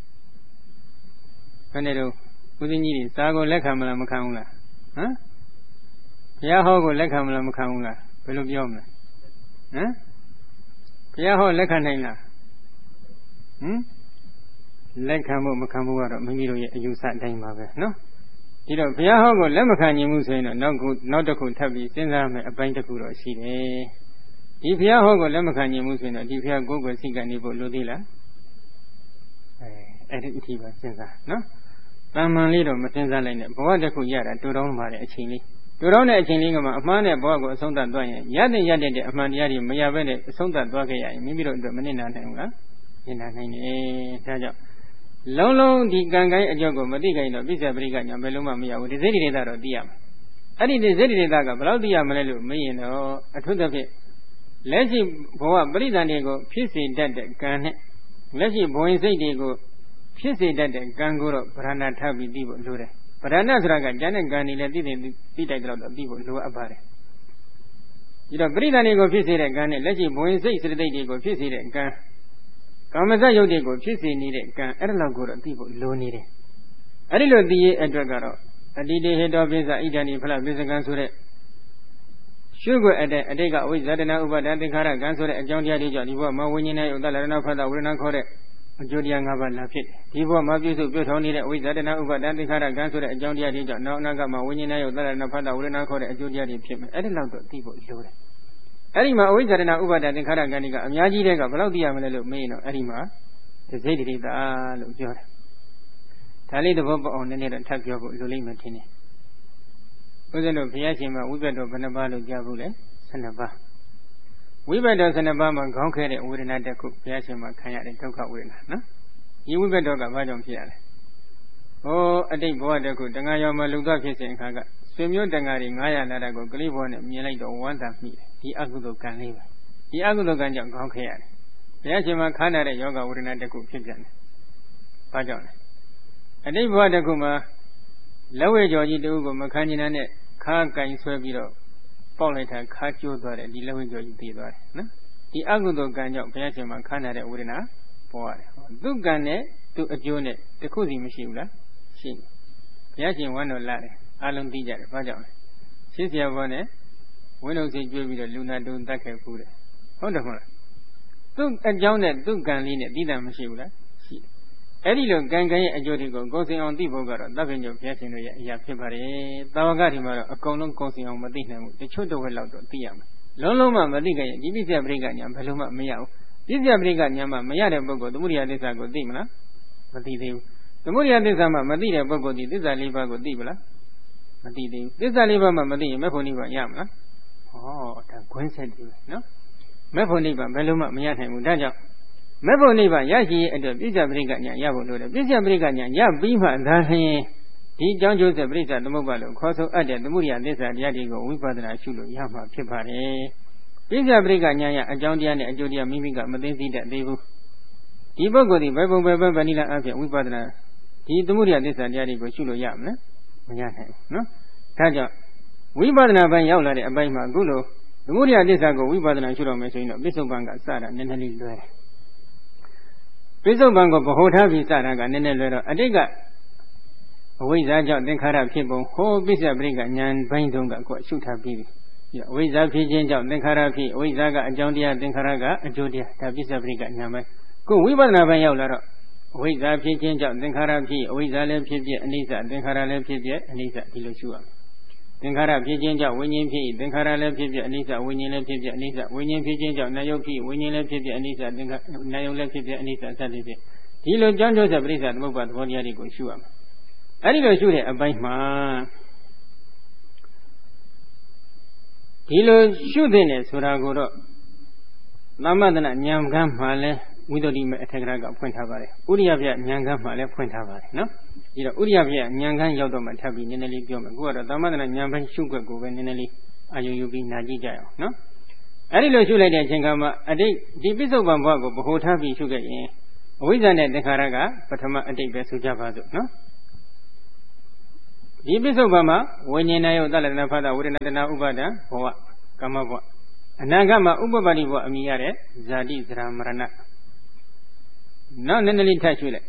ခဏတော့ဦးဇင်းကြီးတွေစာကိုလက်ခံမလားမခံဘူးလားဟမ်ဘုရားဟောကိုလက်ခံမလားမခံဘူးလားဘယ်လိုပြောမလဲဟမ်ဘုရားဟောလက်ခံနိုင်လားဟမ်လက်ခံဖို့မခံဖို့ကတော့မိမိတို့ရဲ့အယူဆအတိုင်းပါပဲနော်ဒီတော့ဘုရားဟောကိုလက်မခံနိုင်ဘူးဆိုရင်တော့နောက်ခုနောက်တစ်ခုထပ်ပြီးစဉ်းစားမယ်အပိုင်းတစ်ခုတော့ရှိတယ်ဒီဘုရားဟောကိုလက်မခံနိုင်ဘူးဆိုရင်တော့ဒီဘုရားကိုယ်ကိုယ်စိတ်ကနေဖို့လိုသေးလားအဲအဲ့ဒီအထိပါစဉ်းစားနော်တန်မှန်လေးတော့မစဉ်းစားလိုက်နဲ့ဘဝတစ်ခုရတာတူတောင်းပါတဲ့အချိန်လေးတူတောင်းတဲ့အချိန်လေးကမှအမှားနဲ့ဘဝကိုအဆုံးသတ်သွားရင်ရတဲ့ရတဲ့အမှန်တရားတွေမရဘဲနဲ့အဆုံးသတ်သွားခဲ့ရရင်မိမိတို့အတွက်မနစ်နာနိုင်ဘူးလားနစ်နာနိုင်တယ်ဒါကြောင့်လုံးလုံးဒီကံကံအကြောင်းကိုမသိကြရင်တော့ပြစ္ဆပရိက္ခညာဘယ်လုံးမှမရဘူးဒီစိတ်တွေတော့သိရမှာအဲ့ဒီဒီစိတ်တွေကဘယ်လောက်သိရမလဲလို့မေးရင်တော့အထွတ်သဖြင့်လက်ရှိဘဝပရိသန်တွေကိုဖြစ်စေတတ်တဲ့ကံနဲ့လက်ရှိဘဝင်စိတ်တွေကိုဖြစ်စေတတ်တဲ့ကံကိုတော့ဗရဏထပ်ပြီးသိဖို့လိုတယ်ဗရဏဆိုတာကကျန်တဲ့ကံတွေလည်းသိသိသိတိုက်တော့သိဖို့လိုအပ်ပါတယ်ဒီတော့ပရိသန်တွေကိုဖြစ်စေတဲ့ကံနဲ့လက်ရှိဘဝင်စိတ်စရတိတ်တွေကိုဖြစ်စေတဲ့ကံကာမဇယုတ်တွေကိုဖြစ်စေနေတဲ့ကံအဲ့ဒါလောက်ကိုတော့သိဖို့လိုနေတယ်အဲ့ဒီလိုသိရအတွက်ကတော့အတိတေဟေတောပိစ္ဆဣဒံဒီဖလပိစ္ဆကံဆိုတဲ့ရှုွက်အတဲ့အတိတ်ကအဝိဇ္ဇတနာဥပါဒသင်္ခါရကံဆိုတဲ့အကြောင်းတရားတွေကြောင့်ဒီဘဝမှာဝိညာဉ်နဲ့ဥဒ္ဒလရဏဖတ်တာဝေဒနာခေါ်တဲ့အကျိုးတရား၅ပါးလာဖြစ်တယ်ဒီဘဝမှာပြုစုပြုထောင်နေတဲ့အဝိဇ္ဇတနာဥပါဒသင်္ခါရကံဆိုတဲ့အကြောင်းတရားတွေကြောင့်နောက်အနာဂတ်မှာဝိညာဉ်နဲ့ဥဒ္ဒလရဏဖတ်တာဝေဒနာခေါ်တဲ့အကျိုးတရားတွေဖြစ်မယ်အဲ့ဒီလောက်တော့သိဖို့လိုတယ်အဲ့ဒီမှာအဝိဇ္ဇာတနာဥပါဒသင်္ခါရကံတွေကအများကြီးတဲ့ကဘယ်လောက်သိရမလဲလို့မေးရင်တော့အဲ့ဒီမှာသိစိတ်တိတာလို့ပြောတယ်ဒါလေးသဘောပေါက်အောင်နည်းနည်းတော့ထပ်ပြောဖို့လိုလိမ့်မယ်ထင်တယ်ဦးဇင်းတို့ဘုရားရှင်မှာဝိပဿနာဘယ်နှပါးလို့ကြားဘူးလဲဆယ်နှစ်ပါးဝိပဿနာဆယ်နှစ်ပါးမှာခေါင်းခဲတဲ့ဝေဒနာတစ်ခုဘုရားရှင်မှာခံရတဲ့ဒုက္ခဝေဒနာနော်ဒီဝိပဿနာကဘာကြောင့်ဖြစ်ရလဲဟောအတိတ်ဘဝတစ်ခုတဏှာရောင်မှာလူသားဖြစ်စဉ်အခါကဆွေမျိုးတဏှာတွေငါးရာလာတာကိုကလေးဘဝနဲ့မြင်လိုက်တော့ဝမ်းသာမိတယ်ဒီအကုသိုလ်ကံလေးပဲဒီအကုသိုလ်ကံကြောင့်ခေါင်းခဲရတယ်ဘုရားရှင်မှာခန္ဓာတဲ့ယောဂဝေဒနာတစ်ခုဖြစ်ပြန်တယ်ဘာကြောင့်လဲအတိတ်ဘဝတစ်ခုမှာလက်ဝဲကြော်ကြီးတူကိုမခံကျင်တဲ့ခါကင်ဆွဲပြီးတော့ပေါက်လိုက်တာခါကျိုးသွားတယ်ဒီလက်ဝဲကြော်ကြီးသိသွားတယ်နော်ဒီအကုသိုလ်ကံကြောင့်ဘုရားရှင်မှာခန္ဓာတဲ့ဝေဒနာပေါ်ရတယ်သူကံနဲ့သူအကျိုးနဲ့တစ်ခုစီမရှိဘူးလားရှိတယ်ဘုရားရှင်ဝမ်းတော်လာတယ်အလုံးသိကြတယ်ဘာကြောင့်လဲရှင်းစရာဘောနဲ့ဝင်းလုံးစိတ်ကျွေးပြီးတော့လူနာတုံတတ်ခဲ့ဘူးတယ်ဟုတ်တယ်မဟုတ်လားသူ့အကြောင်းနဲ့သူ့ကံလေးနဲ့သိတာမရှိဘူးလားရှိတယ်အဲ့ဒီလိုကံကံရဲ့အကျိုးတွေကိုကိုယ်စင်အောင်သိဖို့ကတော့သဗ္ဗညုဘုရားရှင်တို့ရဲ့အရာဖြစ်ပါတယ်တာဝကဒီမှာတော့အကုန်လုံးကိုယ်စင်အောင်မသိနိုင်ဘူးတချို့တစ်ဝက်လောက်တော့သိရမယ်လုံးလုံးမှမသိကြရင်ဒီပြစ္ဆပရိက္ခညာဘယ်လိုမှမရဘူးပြစ္ဆပရိက္ခညာမှမရတဲ့ပုဂ္ဂိုလ်သမုဒိယသစ္စာကိုသိမလားမသိသေးဘူးသမုဒိယသစ္စာမှမသိတဲ့ပုဂ္ဂိုလ်ဒီသစ္စာလေးပါးကိုသိမလားမသိသေးဘူးသစ္စာလေးပါးမှမသိရင်မေဖို့နိဗ္ဗာန်ရမလားဟောဒါခွင်းဆက်တယ်နော်မေဖို့နိဗ္ဗာန်ဘယ်လိုမှမရနိုင်ဘူးဒါကြောင့်မေဖို့နိဗ္ဗာန်ရရှိရဲ့အတွက်ပြစ္ဆပရိက္ခညာရဖို့လိုတယ်ပြစ္ဆပရိက္ခညာရပြီးမှသာလျှင်ဒီကြောင့်ကျိုးဆက်ပြိဿသမုပ္ပါလို့ခေါ်ဆိုအပ်တဲ့သမုဒိယသစ္စာတရားတွေကိုဝိပဿနာရှုလို့ရမှာဖြစ်ပါတယ်ပြစ္ဆပရိက္ခညာရအကြောင်းတရားနဲ့အကျိုးတရားမိမိကမသိသိတတ်သေးဘူးဒီပုဂ္ဂိုလ်ဒီဘယ်ပုံဘယ်ဘက်ဗဏိလအဖြစ်ဝိပဿနာဒီသမုဒိယသစ္စာတရားတွေကိုရှုလို့ရမလားမရနိုင်ဘူးနော်ဒါကြောင့်ဝိပဿနာပိုင်းရောက်လာတဲ့အပိုင်းမှာအခုလိုသမုဒိယသစ္စာကိုဝိပဿနာရှုတော့မယ်ဆိုရင်တော့ပိဿုပံကစတာနည်းနည်းလေးလွယ်တယ်ပိဿုပံကိုဗဟိုထားပြီးစတာကနည်းနည်းလွယ်တော့အတိတ်ကအဝိဇ္ဇာကြောင့်သင်္ခါရဖြစ်ပုံဟောပိစ္ဆပရိက္ခဉာဏ်ပိုင်းတုန်းကကိုရှုထားပြီးပြီအဝိဇ္ဇာဖြစ်ခြင်းကြောင့်သင်္ခါရဖြစ်အဝိဇ္ဇာကအကြောင်းတရားသင်္ခါရကအကျိုးတရားဒါပိစ္ဆပရိက္ခဉာဏ်ပိုင်းကိုဝိပဿနာပိုင်းရောက်လာတော့အဝိဇ္ဇာဖြစ်ခြင်းကြောင့်သင်္ခါရဖြစ်အဝိဇ္ဇာလည်းဖြစ်ဖြစ်အနိစ္စသင်္ခါရလည်းဖြစ်ဖြစ်အနိစ္စဒီလိုရှုရမယ်သင်္ခါရဖြစ်ခြင်းကြောင့်ဝိညာဉ်ဖြစ်သင်္ခါရလည်းဖြစ်ဖြစ်အနိစ္စဝိညာဉ်လည်းဖြစ်ဖြစ်အနိစ္စဝိညာဉ်ဖြစ်ခြင်းကြောင့်နာယုတ်ဖြစ်ဝိညာဉ်လည်းဖြစ်ဖြစ်အနိစ္စသင်္ခါနာယုတ်လည်းဖြစ်ဖြစ်အနိစ္စစသဖြင့်ဒီလိုကြောင်းကျိုးဆက်ပရိစ္ဆသမုပ္ပါသဘောတရားတွေကိုရှုရမယ်အဲဒီလိုရှုတဲ့အပိုင်းမှာဒီလိုရှုတဲ့နဲ့ဆိုတာကိုတော့သမထနာဉာဏ်ကမ်းမှလည်းဝိသုဒ္ဓိမေအထက်ကရာကဖွင့်ထားပါတယ်ဥရိယပြဉာဏ်ကမ်းမှလည်းဖွင့်ထားပါတယ်နော်ဒီတော့ဥရိယပြဉာဏ်ကမ်းရောက်တော့မှထပ်ပြီးနည်းနည်းလေးပြောမယ်ကိုကတော့သမထနာဉာဏ်ပိုင်းရှုွက်ကိုပဲနည်းနည်းလေးအာယုယူပြီးနာကြည့်ကြရအောင်နော်အဲ့ဒီလိုရှုလိုက်တဲ့အချိန်ကမှအတိတ်ဒီပိဿုပန်ဘဝကိုဗဟိုထားပြီးရှုခဲ့ရင်အဝိဇ္ဇာနဲ့သင်္ခါရကပထမအတိတ်ပဲဆိုကြပါစို့နော်ဒီပိဿုပန်မှာဝိညာဉ်နဲ့ယုတ်သလတနာဖသဝေဒနာတနာဥပါဒံဘဝကမ္မဘဝအနာဂတ်မှာဥပပတ္တိဘဝအမိရတဲ့ဇာတိဇရာမရဏနောက်နည်းနည်းလေးထပ်ရှုလိုက်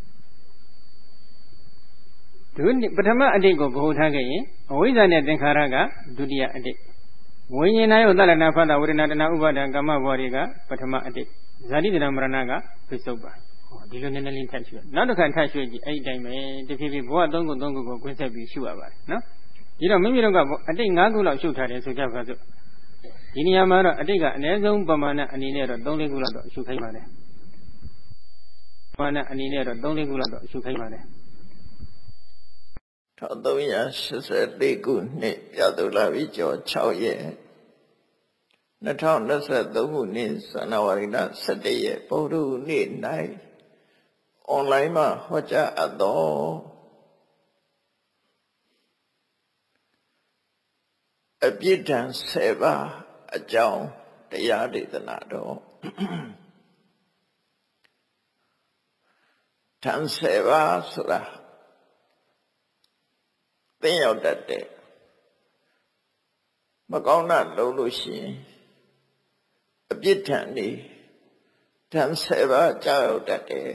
ဒုပထမအတိတ်ကိုဗဟိုထားခဲ့ရင်အဝိဇ္ဇာနဲ့သင်္ခါရကဒုတိယအတိတ်ဝိညာဉ်နဲ့ယုတ်သလနာဖသဝေဒနာတနာဥပါဒံကမ္မဘဝတွေကပထမအတိတ်ဇာတိဇရာမရဏကပိဿုပန်ဟောဒီလိုနည်းနည်းလေးထပ်ရှုရနောက်တစ်ခါထပ်ရှုကြည့်အဲ့ဒီတိုင်းပဲတဖြည်းဖြည်းဘဝသုံးခုသုံးခုကိုကွင်းဆက်ပြီးရှုရပါတယ်နော်ဒီတော့မိမိတို့ကအတိတ်၅ခုလောက်ရှုထားတယ်ဆိုကြပါစို့ဒီနေရာမှာတော့အတိတ်ကအနည်းဆုံးပမာဏအနေနဲ့တော့၃-၄ခုလောက်တော့ရှုခိုင်းပါတယ်ပမာဏအနေနဲ့တော့၃-၄ခုလောက်တော့ရှုခိုင်းပါတယ်၁၃၈၄ခုနှစ်ပြတ်သူလာပြီကျော်၆ရက်၂၀၂၃ခုနှစ်ဇန်နဝါရီလ၁၁ရက်ဗုဒ္ဓနေ့၌အွန်လိုင်းမှာဟောကြားအပ်သောအပြစ်ဒဏ်၁၀ပါးအကြောင်းတရားဒေသနာတော်ဒဏ်၁၀ပါးဆိုတာသင်ရောက်တတ်တဲ့မကောင်းတာလုပ်လို့ရှိရင်အပြစ်ဒဏ်နေဒဏ်၁၀ပါးကြောက်ရောက်တတ်တယ်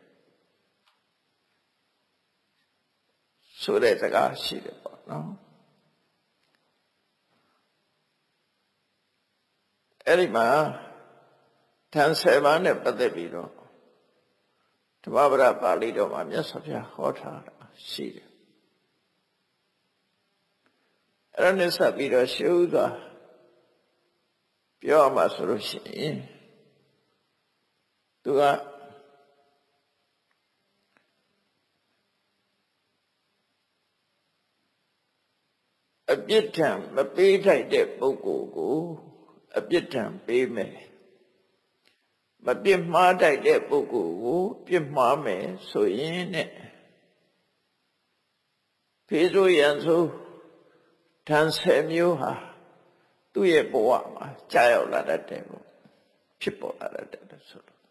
ဆိုတဲ့စကားရှိတယ်ပေါ့နော်အဲ့ဒီမှာဒဏ်၁၀ပါးနဲ့ပတ်သက်ပြီးတော့ဓမ္မပဒပါဠိတော်မှာမြတ်စွာဘုရားဟောထားတာရှိတယ်အဲ့ဒါနဲ့ဆက်ပြီးတော့ရှုစွာပြောမှဆိုလို့ရှိရင်သူကအပြစ်ဒဏ်မပေးထိုက်တဲ့ပုဂ္ဂိုလ်ကိုအပြစ်ဒဏ်ပေးမယ်မပြစ်မှားထိုက်တဲ့ပုဂ္ဂိုလ်ကိုပြစ်မှားမယ်ဆိုရင်နဲ့ဖေးဆိုရန်ဆိုဒဏ်၁၀မျိုးဟာသူ့ရဲ့ဘဝမှာကြာရောက်လာတတ်တယ်ပေါ့ဖြစ်ပေါ်လာတတ်တယ်ဆိုတော့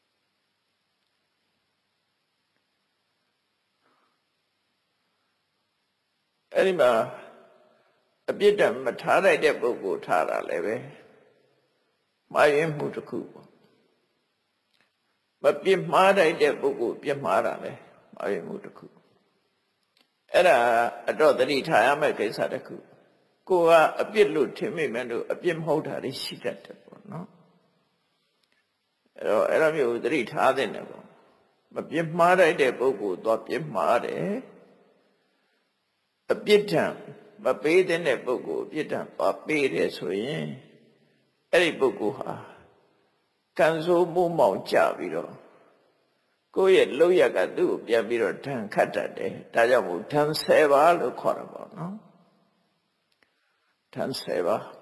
အဲ့ဒီမှာအပြစ်ဒဏ်မထားလိုက်တဲ့ပုဂ္ဂိုလ်ထားတာလည်းပဲမှားယွင်းမှုတစ်ခုပေါ့မပြစ်မှားလိုက်တဲ့ပုဂ္ဂိုလ်ပြစ်မှားတာလည်းမှားယွင်းမှုတစ်ခုအဲ့ဒါအတော့သတိထားရမယ့်ကိစ္စတစ်ခုကိုကအပြစ်လို့ထင်မိမယ်လို့အပြစ်မဟုတ်တာတွေရှိတတ်တယ်ပေါ့နော်အဲ့တော့အဲ့လိုမျိုးသတိထားတဲ့နေပေါ့မပြစ်မှားလိုက်တဲ့ပုဂ္ဂိုလ်တော့ပြစ်မှားတယ်အပြစ်ဒဏ်မပေးတဲ့ပုဂ္ဂိုလ်အပြစ်ဒဏ်ပါပေးတယ်ဆိုရင်အဲ့ဒီပုဂ္ဂိုလ်ဟာကံဆိုးမိုးမောင်ကြပြီးတော့ကိုယ့်ရဲ့လောက်ရကသူ့ကိုပြန်ပြီးတော့ဒဏ်ခတ်တတ်တယ်ဒါကြောင့်မို့ဒဏ်၁၀ပါးလို့ခေါ်တာပေါ့နော်ဒဏ်၁၀ပါး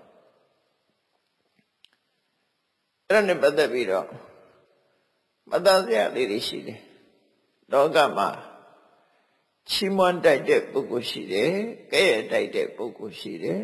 အဲ့ဒါနဲ့ပတ်သက်ပြီးတော့မတန်စရာလေးတွေရှိတယ်လောကမှာချီးမွမ်းတိုက်တဲ့ပုဂ္ဂိုလ်ရှိတယ်ကဲ့ရဲ့တိုက်တဲ့ပုဂ္ဂိုလ်ရှိတယ်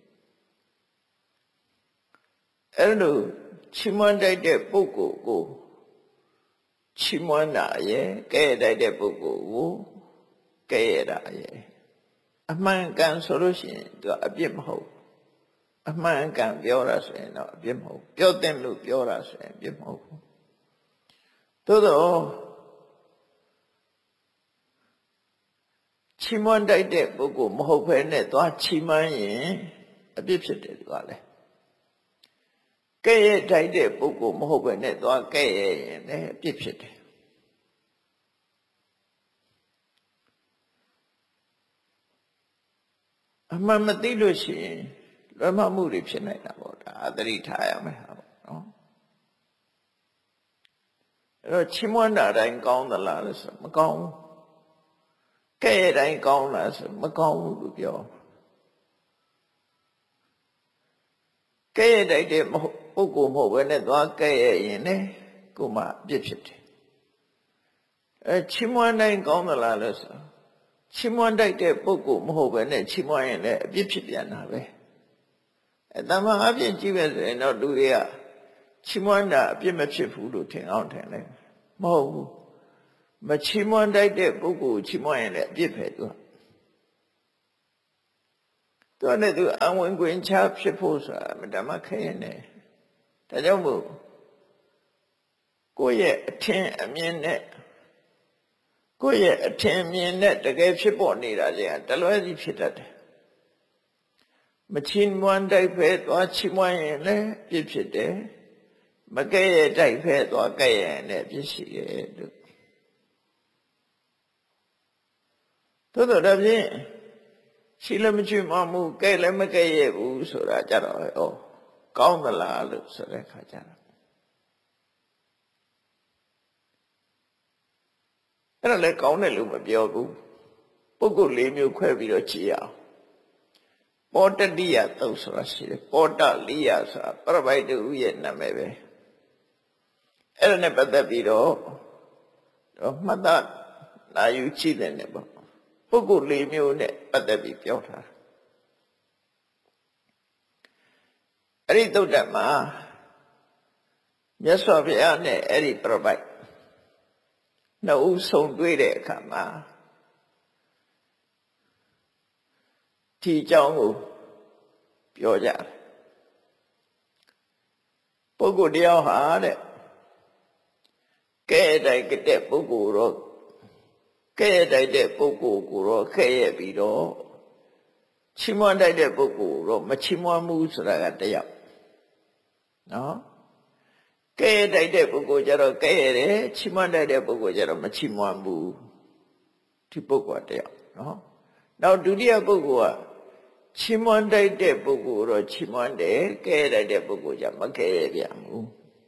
အဲ့လိုချီးမွမ်းတိုက်တဲ့ပုဂ္ဂိုလ်ကိုချီးမွမ်းတာရဲ့ကဲ့ရဲ့တိုက်တဲ့ပုဂ္ဂိုလ်ကိုကဲ့ရဲ့တာရဲ့အမှန်ကန်ဆိုလို့ရှိရင်သူအပြစ်မဟုတ်အမှန်ကန်ပြောတာဆိုရင်တော့အပြစ်မဟုတ်ပြောတဲ့လို့ပြောတာဆိုရင်အပြစ်မဟုတ်ဘူးသို့တော့ချီးမွမ်းတိုက်တဲ့ပုဂ္ဂိုလ်မဟုတ်ဘဲနဲ့သွားချီးမွမ်းရင်အပြစ်ဖြစ်တယ်သူကလည်းကဲ့ရဲ့တိုက်တဲ့ပုဂ္ဂိုလ်မဟုတ်ဘဲနဲ့သွားကဲ့ရဲ့ရင်လည်းအပြစ်ဖြစ်တယ်အမှန်မသိလို့ရှိရင်လွဲမှားမှုတွေဖြစ်နိုင်တာပေါ့ဒါအသတိထားရမယ်ဟာပေါ့နော်အဲ့တော့ချီးမွမ်းတာတိုင်းကောင်းသလားလို့ဆိုမကောင်းဘူးကဲ့ရဲ့တိုင်းကောင်းလားဆိုမကောင်းဘူးလို့ပြောကဲ့ရဲ့တိုက်တဲ့ပုဂ္ဂိုလ်မဟုတ်ဘဲနဲ့သွားကဲ့ရဲ့ရင်လည်းကိုယ်မှအပြစ်ဖြစ်တယ်အဲချီးမွမ်းတိုင်းကောင်းသလားလို့ဆိုချီးမွမ်းတိုက်တဲ့ပုဂ္ဂိုလ်မဟုတ်ဘဲနဲ့ချီးမွမ်းရင်လည်းအပြစ်ဖြစ်ပြန်တာပဲအဲတမန်အပြည့်ကြည့်ပဲဆိုရင်တော့လူတွေကချီးမွမ်းတာအပြစ်မဖြစ်ဘူးလို့ထင်အောင်ထင်တယ်မဟုတ်ဘူးမချီးမွမ်းတတ်တဲ့ပုဂ္ဂိုလ်ချီးမွမ်းရင်လည်းအပြစ်ပဲသူကသူကလည်းသူအဝင်ခွင်ချဖြစ်ဖို့ဆိုတာမတမခဲနေဒါကြောင့်မို့ကိုယ့်ရဲ့အထင်အမြင်နဲ့ကိုယ့်ရဲ့အထင်အမြင်နဲ့တကယ်ဖြစ်ပေါ်နေတာတွေကတလွဲစီဖြစ်တတ်တယ်မချီးမွမ်းတိုက်ဖဲသွားချီးမွမ်းရင်လည်းပြစ်ဖြစ်တယ်မကဲ့ရဲ့တိုက်ဖဲသွားကဲ့ရင်လည်းပြစ်ရှိတယ်လို့သို့တော်ဒါဖြင့်ရှိလည်းမချီးမွမ်းမှုကဲ့လည်းမကဲ့ရဲ့ဘူးဆိုတာကြတော့ဩကောင်းသလားလို့ဆိုတဲ့အခါကျတော့အဲ့ဒါလည်းကောင်းတယ်လို့မပြောဘူးပုဂ္ဂိုလ်လေးမျိုးခွဲပြီးတော့ကြည့်ရအောင်ပောတတိယသုတ်ဆိုတာရှိတယ်ပောတလိယဆိုတာပရပိုက်တူရဲ့နာမည်ပဲအဲ့ဒါနဲ့ပတ်သက်ပြီးတော့မှတ်သားနာယူကြည့်တယ်နဲ့ပေါ့ပုဂ္ဂိုလ်လေးမျိုးနဲ့ပတ်သက်ပြီးပြောထားတာအဲ့ဒီသုတ်တံမှာမြတ်စွာဘုရားနဲ့အဲ့ဒီပရပိုက်နှစ်ဦးဆုံတွေ့တဲ့အခါမှာဒီအကြောင်းကိုပြောကြတယ်ပုဂ္ဂိုလ်တယောက်ဟာတဲ့ကဲ့တိုက်တဲ့ပုဂ္ဂိုလ်တော့ကဲ့တိုက်တဲ့ပုဂ္ဂိုလ်ကိုတော့ခဲ့ရပြီးတော့ချီးမွမ်းတိုက်တဲ့ပုဂ္ဂိုလ်တော့မချီးမွမ်းဘူးဆိုတာကတယောက်နော်ကဲ့တိုက်တဲ့ပုဂ္ဂိုလ်ကြတော့ကဲ့ရတယ်ချီးမွမ်းတိုက်တဲ့ပုဂ္ဂိုလ်ကြတော့မချီးမွမ်းဘူးဒီပုဂ္ဂိုလ်တယောက်နော်နောက်ဒုတိယပုဂ္ဂိုလ်ကချီးမွမ်းတိုက်တဲ့ပုဂ္ဂိုလ်တော့ချီးမွမ်းတယ်ကဲ့တိုက်တဲ့ပုဂ္ဂိုလ်ကြမကဲ့ရပြန်ဘူး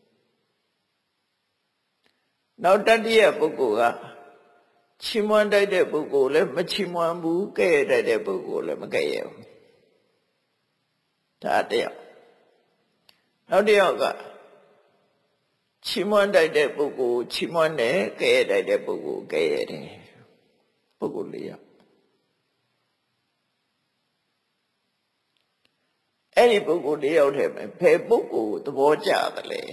နောက်တတိယပုဂ္ဂိုလ်ကချီးမွမ်းတိုက်တဲ့ပုဂ္ဂိုလ်လည်းမချီးမွမ်းဘူးကဲ့တိုက်တဲ့ပုဂ္ဂိုလ်လည်းမကဲ့ရဘူးဒါတယောက်နောက်တယောက်ကချီးမွမ်းတိုက်တဲ့ပုဂ္ဂိုလ်ချီးမွမ်းတယ်ကဲ့တိုက်တဲ့ပုဂ္ဂိုလ်ကဲ့ရတယ်ပုဂ္ဂိုလ်လေးယောက်အဲ့ဒီပုဂ္ဂိုလ်လေးယောက်ထဲမှာဘယ်ပုဂ္ဂိုလ်သဘောကျတယ်လဲ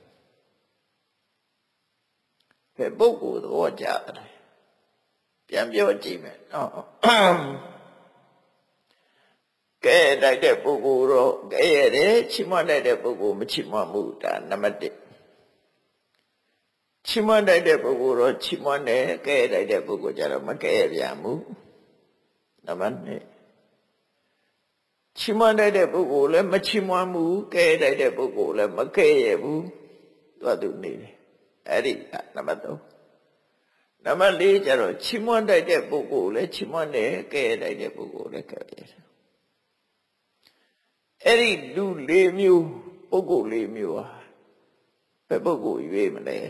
ဘယ်ပုဂ္ဂိုလ်သဘောကျတယ်ပြန်ပြောကြည့်မယ်နော်ကဲတိုက်တဲ့ပုဂ္ဂိုလ်တော့ကဲရတယ်ချီးမွမ်းတဲ့ပုဂ္ဂိုလ်မချီးမွမ်းဘူးဒါနံပါတ်တစ်ချီးမွမ်းတဲ့ပုဂ္ဂိုလ်တော့ချီးမွမ်းတယ်ကဲတိုက်တဲ့ပုဂ္ဂိုလ်ကြတော့မကဲပြန်ဘူးနံပါတ်နှစ်ချီးမွမ်းတဲ့ပုဂ္ဂိုလ်လည်းမချီးမွမ်းဘူးကဲတိုက်တဲ့ပုဂ္ဂိုလ်လည်းမကဲရဘူးသူကသူနေတယ်အဲ့ဒီနံပါတ်သုံးနံပါတ်လေးကျတော့ချီးမွမ်းတဲ့ပုဂ္ဂိုလ်လည်းချီးမွမ်းတယ်ကဲတိုက်တဲ့ပုဂ္ဂိုလ်လည်းကဲတယ်အဲ့ဒီလူလေးမျိုးပုဂ္ဂိုလ်လေးမျိုးဟာဘယ်ပုဂ္ဂိုလ်ရွေးမလဲ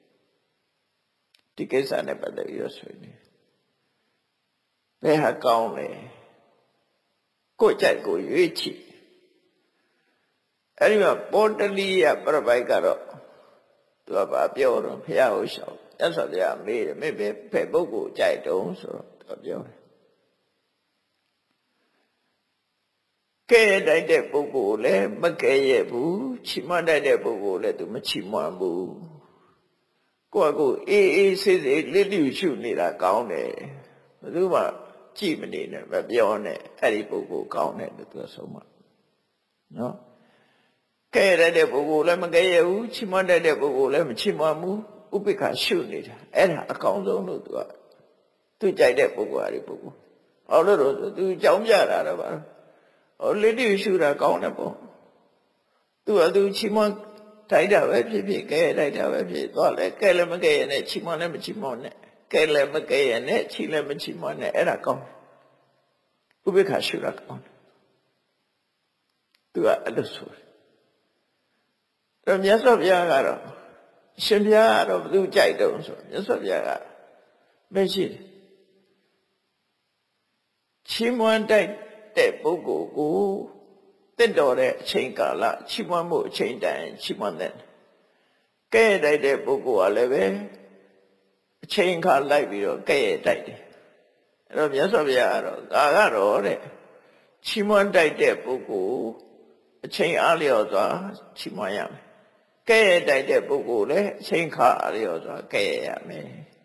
ဒီကိစ္စနဲ့ပတ်သက်ပြီးတော့ဆွေးနွေးဘယ်ဟာကောင်းလဲကိုကြိုက်ကိုရွေးချယ်အဲ့ဒီမှာပောတလိယပရပိုက်ကတော့သူကဘာပြောတော့ဘုရားဟောရှောက်မြတ်စွာဘုရားမေးတယ်မေးပဲဘယ်ပုဂ္ဂိုလ်ကြိုက်တုံးဆိုတော့သူပြောတယ်ကဲတိုက်တဲ့ပုဂ္ဂိုလ်လည်းမကဲရဲ့ဘူးချီးမွမ်းတိုက်တဲ့ပုဂ္ဂိုလ်လည်းသူမချီးမွမ်းဘူးကိုယ့်အကိုအေးအေးဆေးဆေးလစ်လျူရှုနေတာကောင်းတယ်ဘယ်သူမှကြည့်မနေနဲ့မပြောနဲ့အဲ့ဒီပုဂ္ဂိုလ်ကောင်းတယ်လို့သူဆုံးမနော်ကဲတဲ့ပုဂ္ဂိုလ်လည်းမကဲရဘူးချီးမွမ်းတဲ့ပုဂ္ဂိုလ်လည်းမချီးမွမ်းဘူးဥပိ္ပခာရှုနေတာအဲ့ဒါအကောင်းဆုံးလို့သူကသူကြိုက်တဲ့ပုဂ္ဂိုလ်အဲ့ဒီပုဂ္ဂိုလ်ဟောလို့တော့သူကြောင်းပြတာတော့ပါဟောလက်တွေ့ရှုတာကောင်းတယ်ပေါ့သူကသူချီးမွမ်းတိုက်တာပဲဖြစ်ဖြစ်ကဲတိုက်တာပဲဖြစ်သွားလဲကဲလည်းမကဲရနဲ့ချီးမွမ်းလည်းမချီးမွမ်းနဲ့ကဲလည်းမကဲရနဲ့ချီးလည်းမချီးမွမ်းနဲ့အဲ့ဒါကောင်းဥပိ္ပခာရှုတာကောင်းသူကအဲ့လိုဆိုတယ်တော့မြတ်စွာဘုရားကတော့ရှင်ဘုရားကတော့ဘယ်သူကြိုက်တုံးဆိုမြတ်စွာဘုရားကမရှိတယ်ချီးမွမ်းတိုက်တဲ့ပုဂ္ဂိုလ်ကိုတင့်တော်တဲ့အချိန်ကာလချီးမွမ်းမှုအချိန်တိုင်းချီးမွမ်းတဲ့ကဲ့တိုက်တဲ့ပုဂ္ဂိုလ်ကလည်းပဲအချိန်ခါလိုက်ပြီးတော့ကဲ့တိုက်တယ်အဲ့တော့မြတ်စွာဘုရားကတော့ဒါကတော့တဲ့ချီးမွမ်းတိုက်တဲ့ပုဂ္ဂိုလ်အချိန်အားလျော်စွာချီးမွမ်းရမယ်ကဲ့ရဲ့တိုက်တဲ့ပုဂ္ဂိုလ်လည်းအချိန်ခါအားလျော်စွာကဲ့ရဲ့ရမယ်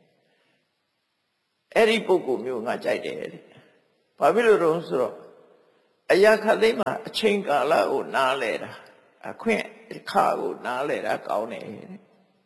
အဲ့ဒီပုဂ္ဂိုလ်မျိုးငါကြိုက်တယ်တဲ့ဘာဖြစ်လို့တော့ဆိုတော့အရာခသိမ်းမှာအချိန်ကာလကိုနားလဲတာအခွင့်အခါကိုနားလဲတာကောင်းတယ်တဲ့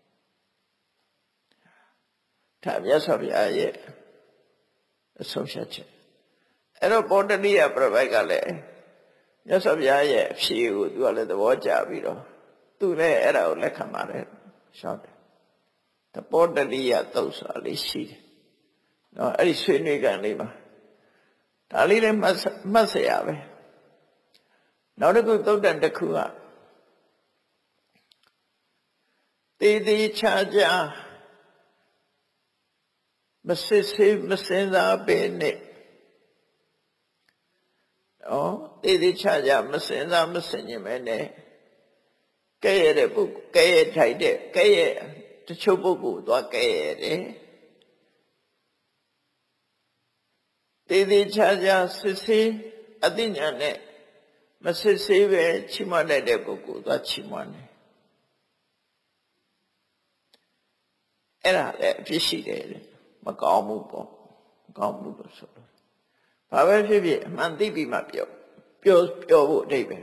ဒါမြတ်စွာဘုရားရဲ့အဆုံးဖြတ်ချက်အဲ့တော့ပောတတိယပြပိုက်ကလည်းမြတ်စွာဘုရားရဲ့အဖြေကိုသူကလည်းသဘောကျပြီးတော့သူလည်းအဲ့ဒါကိုလက်ခံပါတယ်ရှောက်တယ်တပောတတိယသုတ်ဆိုတာလေးရှိတယ်နော်အဲ့ဒီဆွေးနွေးကန်လေးမှာဒါလေးလည်းမှတ်မှတ်เสียပဲနောက်တစ်ခုသုတ်တန်တစ်ခုကတေးသေးချာချာမစစ်စစ်မစင်စားပဲနဲ့နော်တေးသေးချာချာမစင်စားမစင်ရင်ပဲနဲ့ကဲ့ရဲ့တဲ့ပုဂ္ဂိုလ်ကဲ့ရဲ့ထိုက်တဲ့ကဲ့ရဲ့တချို့ပုဂ္ဂိုလ်သွားကဲ့ရဲ့တယ်တေးသေးချာချာစစ်စစ်အသိဉာဏ်နဲ့မစစ်စစ်ပဲချီးမွမ်းတဲ့ပုဂ္ဂိုလ်သွားချီးမွမ်းတယ်အဲ့ဒါလည်းအဖြစ်ရှိတယ်မကောင်းဘူးပေါ့မကောင်းဘူးလို့ဆိုလို့ဘာပဲဖြစ်ဖြစ်အမှန်သိပြီးမှပြောပြောပြောဖို့အဓိပ္ပာယ်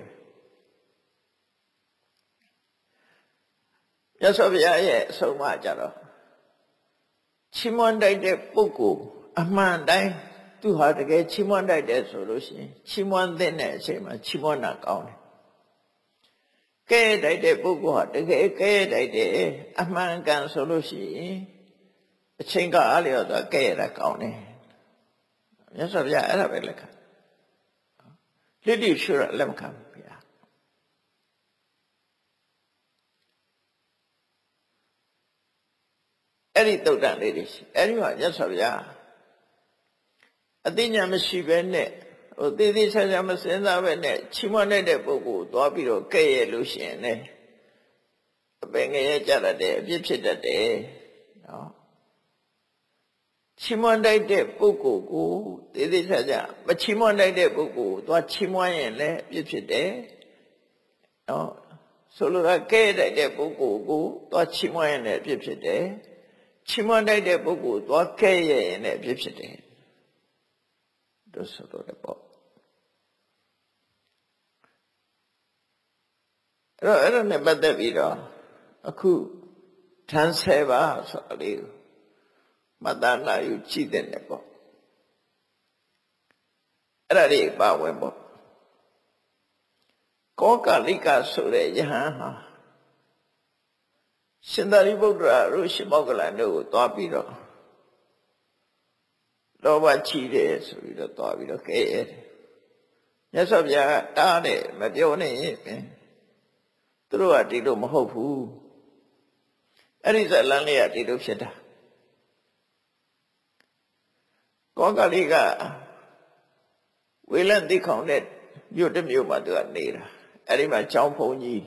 မြတ်စွာဘုရားရဲ့အဆုံးအမကြတော့ချီးမွမ်းတိုက်တဲ့ပုဂ္ဂိုလ်အမှန်တိုင်းသူဟာတကယ်ချီးမွမ်းတိုက်တယ်ဆိုလို့ရှိရင်ချီးမွမ်းတဲ့အချိန်မှာချီးမွမ်းတာကောင်းတယ်ကဲ့တိုက်တဲ့ပုဂ္ဂိုလ်ဟာတကယ်ကဲ့တိုက်တယ်အမှန်ကန်ဆိုလို့ရှိရင်အချိန်ကအားလျော်စွာကဲ့ရတာကောင်းတယ်မြတ်စွာဘုရားအဲ့ဒါပဲလက်ခံလိတိရှုရလက်မခံဘူးဗျာအဲ့ဒီတုတ်တန်လေးတွေရှိအဲ့ဒီမှာမြတ်စွာဘုရားအသိဉာဏ်မရှိဘဲနဲ့ဟိုသေသေးချာချာမစင်စားပဲနဲ့ချီးမွမ်းတဲ့ပုဂ္ဂိုလ်သွားပြီးတော့ကဲ့ရဲ့လို့ရှိရင်လည်းအပင်ငရဲကြတတ်တယ်အပြစ်ဖြစ်တတ်တယ်နော်ချီးမွမ်းတိုက်တဲ့ပုဂ္ဂိုလ်ကိုသေသေးချာချာမချီးမွမ်းတိုက်တဲ့ပုဂ္ဂိုလ်သွားချီးမွမ်းရင်လည်းအပြစ်ဖြစ်တယ်နော်ဆိုလိုတာကဲ့တိုက်တဲ့ပုဂ္ဂိုလ်ကိုသွားချီးမွမ်းရင်လည်းအပြစ်ဖြစ်တယ်ချီးမွမ်းတိုက်တဲ့ပုဂ္ဂိုလ်သွားကဲ့ရဲ့ရင်လည်းအပြစ်ဖြစ်တယ်တို့ဆိုတော့ပေါ့အဲ့တော့အဲ့ဒါနဲ့ပတ်သက်ပြီးတော့အခုထမ်းဆယ်ပါဆိုအလေးမတနာယူကြည့်တဲ့နဲ့ပေါ့အဲ့ဒါလေးပါဝင်ပေါ့ကောကလိကဆိုတဲ့ယဟန်ဟာရှင်သာရိပုတ္တရာတို့ရှင်မောဂလန်တို့ကိုတွားပြီးတော့လောဘချီတယ်ဆိုပြီးတော့တွားပြီးတော့ကဲ့ရဲ့မြတ်စွာဘုရားကတားတယ်မပြောနဲ့သူတို့ကဒီလိုမဟုတ်ဘူးအဲ့ဒီဇလန်းလေးကဒီလိုဖြစ်တာကောကလေးကဝေလန်တိခေါင်တဲ့မြို့တစ်မြို့မှာသူကနေတာအဲ့ဒီမှာကျောင်းဖုန်ကြီး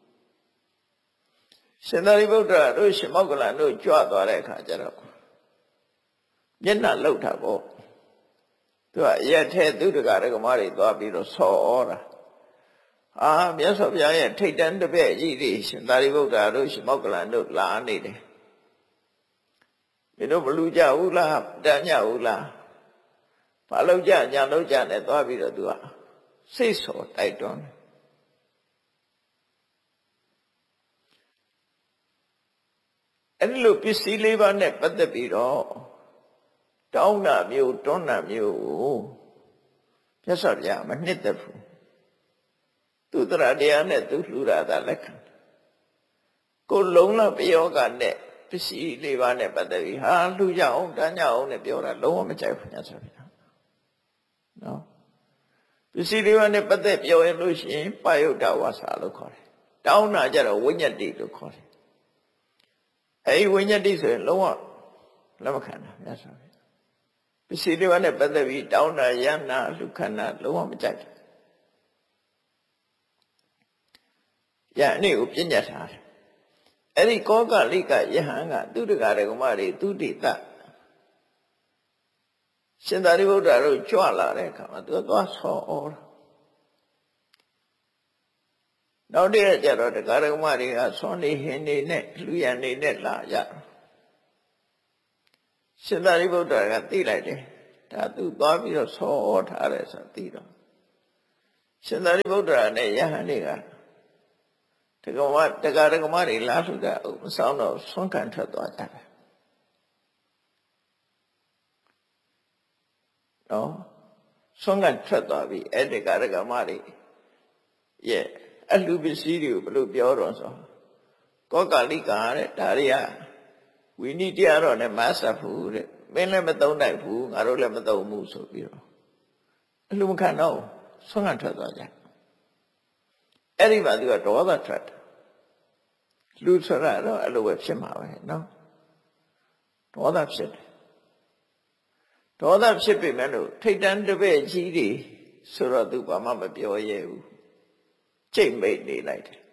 ရှင်သာရိပုတ္တရာတို့ရှင်မောဂလန်တို့ကြွသွားတဲ့အခါကျတော့မျက်နှာလှုပ်တာပေါ့သူကရက်ထဲသူတကားကမားတွေသွားပြီးတော့ဆော်တာအာမြတ်စွာဘုရားရဲ့ထိတ်တန်းတပည့်ကြီးတွေရှင်သာရိပုတ္တရာတို့ရှင်မောဂလန်တို့လာနေတယ်မင်းတို့မလူကြဘူးလားတန်ညဘူးလားဘာလို့ကြညာလို့ကြနဲ့သွားပြီးတော့သူကစိတ်ဆော်တိုက်တွန်းတယ်အဲ့ဒီလိုပစ္စည်းလေးပါးနဲ့ပတ်သက်ပြီးတော့တောင်းတာမျိုးတွန်းတာမျိုးကိုမြတ်စွာဘုရားမနှစ်သက်ဘူးသူတရာတရားနဲ့သူလှူတာသာလက်ခံကိုလုံးလပယောဂနဲ့ပစ္စည်းလေးပါးနဲ့ပတ်သက်ပြီးဟာလှူကြအောင်တန်းကြအောင်နဲ့ပြောတာလုံးဝမကြိုက်ဘူးမြတ်စွာဘုရားနော်ပစ္စည်းလေးပါးနဲ့ပတ်သက်ပြောရင်လို့ရှိရင်ပယုတ်တဝါစာလို့ခေါ်တယ်တောင်းတာကြတော့ဝိညတ်တိလို့ခေါ်တယ်အဲဒီဝိညတ်တိဆိုရင်လုံးဝလက်မခံတာမြတ်စွာဘုရားပစ္စည်းလေးပါးနဲ့ပတ်သက်ပြီးတောင်းတာယန္နာလူခန္ဓာလုံးဝမကြိုက်ဘူးယန္နေကိုပြညတ်ထားတယ်အဲ့ဒီကောကလိကယဟန်ကသူတကာရကမတွေသူတိတရှင်သာရိပုတ္တရာတို့ကြွလာတဲ့အခါမှာသူသွားဆော်ဩတာနောက်တည့်ကြတော့တရားဓမ္မတွေကဆွန်နေဟင်းနေနဲ့လူရန်နေနဲ့လာကြရှင်သာရိပုတ္တရာကသိလိုက်တယ်ဒါသူသွားပြီးတော့ဆောထားတယ်ဆိုသိတော့ရှင်သာရိပုတ္တရာနဲ့ယဟန်တွေကတက္ကမတရားဓမ္မတွေလာလှူတာမဆောင်တော့ဆွမ်းခံထွက်သွားကြတယ်နော်ဆွမ်းခံထွက်သွားပြီအဲ့ဒီတရားဓမ္မတွေရဲ့အလှူပစ္စည်းတွေကိုဘယ်လိုပြောတော့ဆိုကောကာလိကာတဲ့ဒါတွေကဝိနည်းတရားတော်နဲ့မဆက်ဘူးတဲ့မင်းလည်းမသုံးနိုင်ဘူးငါတို့လည်းမသုံးဘူးဆိုပြီးတော့အလှူမခံတော့ဆွမ်းခံထွက်သွားကြအဲ့ဒီမှာသူကဒေါသထွက်တယ်လူဆိုတာတော့အဲ့လိုပဲဖြစ်မှာပဲနော်ဒေါသဖြစ်တယ်ဒေါသဖြစ်ပေမဲ့လို့ထိတ်တန်းတပည့်ကြီးတွေဆိုတော့သူဘာမှမပြောရဲဘူးကြိတ်မိတ်နေလိုက်တယ်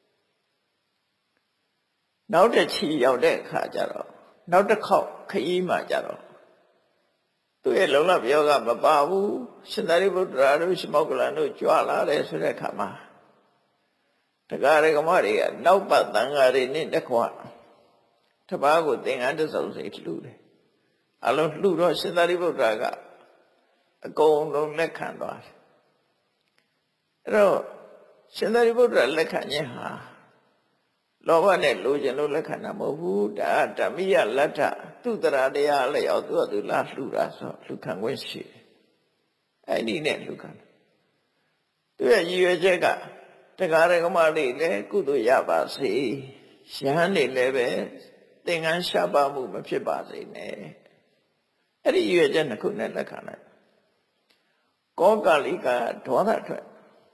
နောက်တစ်ချီရောက်တဲ့အခါကျတော့နောက်တစ်ခေါက်ခရီးမှကျတော့သူရဲ့လုံလပြောကမပါဘူးရှင်သာရိပုတ္တရာတို့ရှမောက္ကလန်တို့ကြွလာတယ်ဆိုတဲ့အခါမှာတရားဓမ္မတွေကနောက်ပတ်တန်ဃာတွေနဲ့တခွတပားကိုသင်္ကန်းတစ်စုံစိတ်လှူတယ်အလုံးလှူတော့ရှင်သာရိပုတ္တရာကအကုန်လုံးလက်ခံသွားတယ်အဲ့တော့ရှင်သာရိပုတ္တရာလက်ခံခြင်းဟာလောဘနဲ့လိုချင်လို့လက်ခံတာမဟုတ်ဘူးဒါဓမ္မိယလတ္ထသူတရာတရားလည်းရောက်သူကသူလာလှူတာဆိုလှူခံခွင့်ရှိတယ်အဲ့ဒီနဲ့လှူခံသူရဲ့ရည်ရွယ်ချက်ကတရားဓမ္မတွေလည်းကုသိုလ်ရပါစေယဟန်တွေလည်းပဲသင်္ကန်းရှားပါမှုမဖြစ်ပါစေနဲ့အဲ့ဒီရည်ရွယ်ချက်နှစ်ခုနဲ့လက်ခံလိုက်ကောကာလိကဒေါသထွက်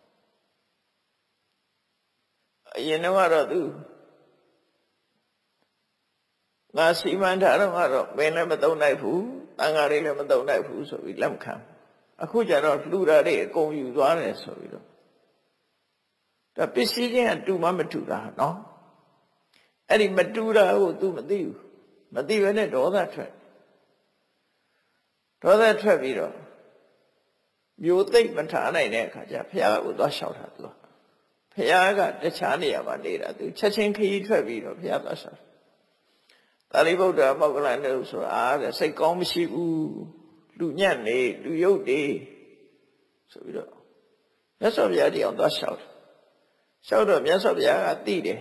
အရင်တော့သူငါစီမံထားတော့ကတော့မင်းလည်းမသုံးနိုင်ဘူးတန်ဃာတွေလည်းမသုံးနိုင်ဘူးဆိုပြီးလက်မခံအခုကျတော့လှူတာတွေအကုန်ယူသွားတယ်ဆိုပြီးတော့ဒါပစ္စည်းချင်းအတူမှမတူတာနော်အဲ့ဒီမတူတာကို तू မသိဘူးမသိဘဲနဲ့ဒေါသထွက်ဒေါသထွက်ပြီးတော့မျိုးသိမ့်မထားနိုင်တဲ့အခါကျဘုရားကိုသွားလျှောက်တာ तू ဘုရားကတခြားနေရာမှာနေတာ तू ချက်ချင်းခရီးထွက်ပြီးတော့ဘုရားသွားလျှောက်သာရိပုတ္တရာမောက္ကလန်တို့ဆိုတာတဲ့စိတ်ကောင်းမရှိဘူးလူညံ့နေလူယုတ်နေဆိုပြီးတော့မြတ်စွာဘုရားတရားသွားလျှောက်တယ်လျှောက်တော့မြတ်စွာဘုရားကသိတယ်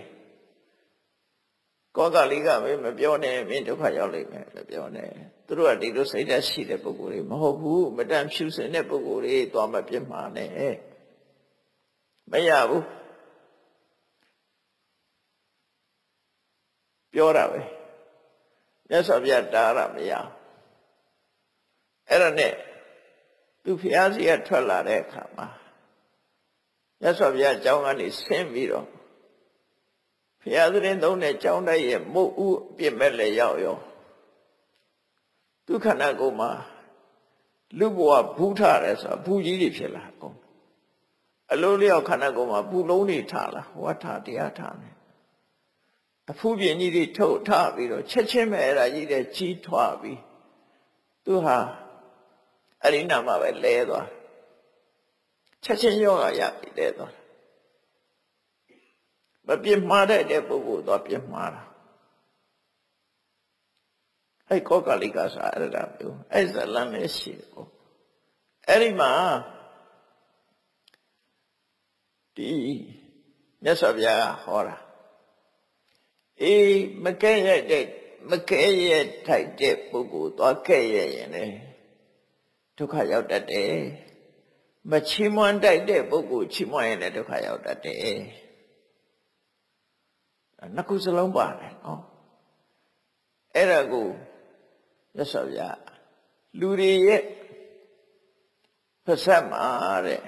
ကောကာလိကမင်းမပြောနဲ့မင်းဒုက္ခရောက်လိမ့်မယ်လို့ပြောနေသူတို့ကဒီလိုစိတ်ဓာတ်ရှိတဲ့ပုဂ္ဂိုလ်တွေမဟုတ်ဘူးမတန်ဖြူစင်တဲ့ပုဂ္ဂိုလ်တွေသွားမပြစ်မှာနဲ့မရဘူးပြောတာပဲမြတ်စွာဘုရားတားရမရအဲ့ဒါနဲ့သူဖျားစီကထွက်လာတဲ့အခါမှာမြတ်စွာဘုရားကျောင်းကနေဆင်းပြီးတော့ဖျားသတင်းသုံးတဲ့ကျောင်းတိုက်ရဲ့မုတ်ဥအပြစ်မဲ့လည်းရောက်ရောဒုက္ခနာကိုမှာလူဘဝဘူးထတယ်ဆိုတာဘူးကြီးတွေဖြစ်လာကုန်အလိုလျောက်ခန္ဓာကိုယ်မှာပူလုံးတွေထလာဝါထတရားထနေအဖူးပြင်းကြီးတွေထုတ်ထပြီးတော့ချက်ချင်းပဲအဲ့ဒါကြီးတဲ့ကြီးထွားပြီးသူဟာအဲ့ဒီနာမှာပဲလဲသွားချက်ချင်းယောဂရပြီလဲသွားမပြစ်မှားတဲ့ပုဂ္ဂိုလ်တော့ပြစ်မှားတာအဲ့ကောကာလိကဆိုအဲ့ဒါပြောအဲ့ဇလန်လည်းရှိတယ်ပေါ့အဲ့ဒီမှာဒီမြတ်စွာဘုရားဟောတာအေးမကဲ့ရဲ့တဲ့မကဲ့ရဲ့ထိုက်တဲ့ပုဂ္ဂိုလ်သွားကဲ့ရဲ့ရင်လေဒုက္ခရောက်တတ်တယ်မချီးမွမ်းတိုက်တဲ့ပုဂ္ဂိုလ်ချီးမွမ်းရင်လည်းဒုက္ခရောက်တတ်တယ်နှစ်ခုစလုံးပါတယ်နော်အဲ့ဒါကိုမြတ်စွာဘုရားလူတွေရဲ့ဖက်ဆက်မှာတဲ့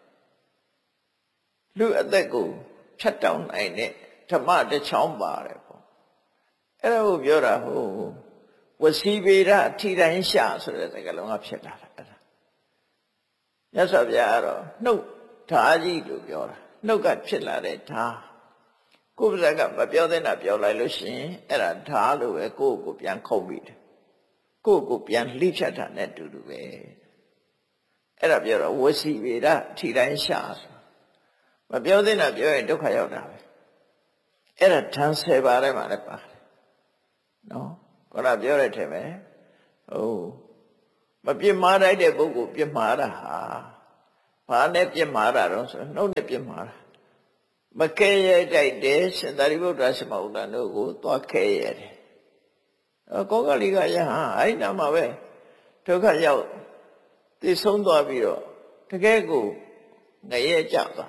လူအသက်ကိုဖြတ်တောင်းနိုင်တဲ့ဓမ္မတစ်ချောင်းပါတယ်ပေါ့အဲ့ဒါကိုပြောတာဟိုဝစီဗေဒအထိတိုင်းရှာဆိုတဲ့စကားလုံးကဖြစ်လာတာအဲ့ဒါမြတ်စွာဘုရားကတော့နှုတ်ဓာကြီးလို့ပြောတာနှုတ်ကဖြစ်လာတဲ့ဓာကိုယ်ပါးကမပြောတဲ့နာပြောလိုက်လို့ရှိရင်အဲ့ဒါဓာလို့ပဲကိုယ့်ကိုပြန်ခုံပြီးတယ်ကိုယ့်ကိုပြန်လှိဖြတ်တာနဲ့တူတူပဲအဲ့ဒါပြောတော့ဝစီဗေဒအထိတိုင်းရှာမပြောသင့်တာပြောရင်ဒုက္ခရောက်တာပဲအဲ့ဒါဓာန်ဆယ်ပါးထဲမှာလည်းပါတယ်နော်ခေါင်းကပြောတဲ့ထဲမှာဟုတ်မပြစ်မှားလိုက်တဲ့ပုဂ္ဂိုလ်ပြစ်မှားတာဟာဘာနဲ့ပြစ်မှားတာတော့ဆိုနှုတ်နဲ့ပြစ်မှားတာမခဲရဲတိုက်တယ်ရှင်သာရိပုတ္တရာရှင်မောဂလန်တို့ကိုသွားခဲရတယ်ကောကလိကယဟန်အဲ့နာမှာပဲဒုက္ခရောက်သိဆုံးသွားပြီးတော့တကယ်ကိုငရဲကြသွား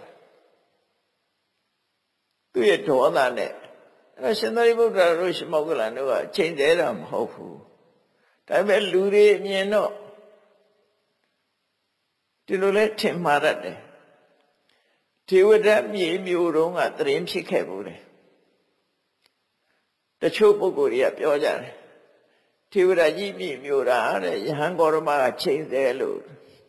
သူရဲ့ဒေါသနဲ့အဲ့ရှင်သာရိပုတ္တရာတို့ရှင်မောဂလန်တို့ကအချိန်သေးတာမဟုတ်ဘူးဒါပေမဲ့လူတွေမြင်တော့ဒီလိုလဲထင်မှားတယ်ထေဝဒမြေမျိုးတုန်းကတရင်ဖြစ်ခဲ့ဘူးလေတချို့ပုဂ္ဂိုလ်တွေကပြောကြတယ်ထေဝဒကြီးမြေမျိုးတာတဲ့ယဟန်ဂေါရမကချိန်သေးလို့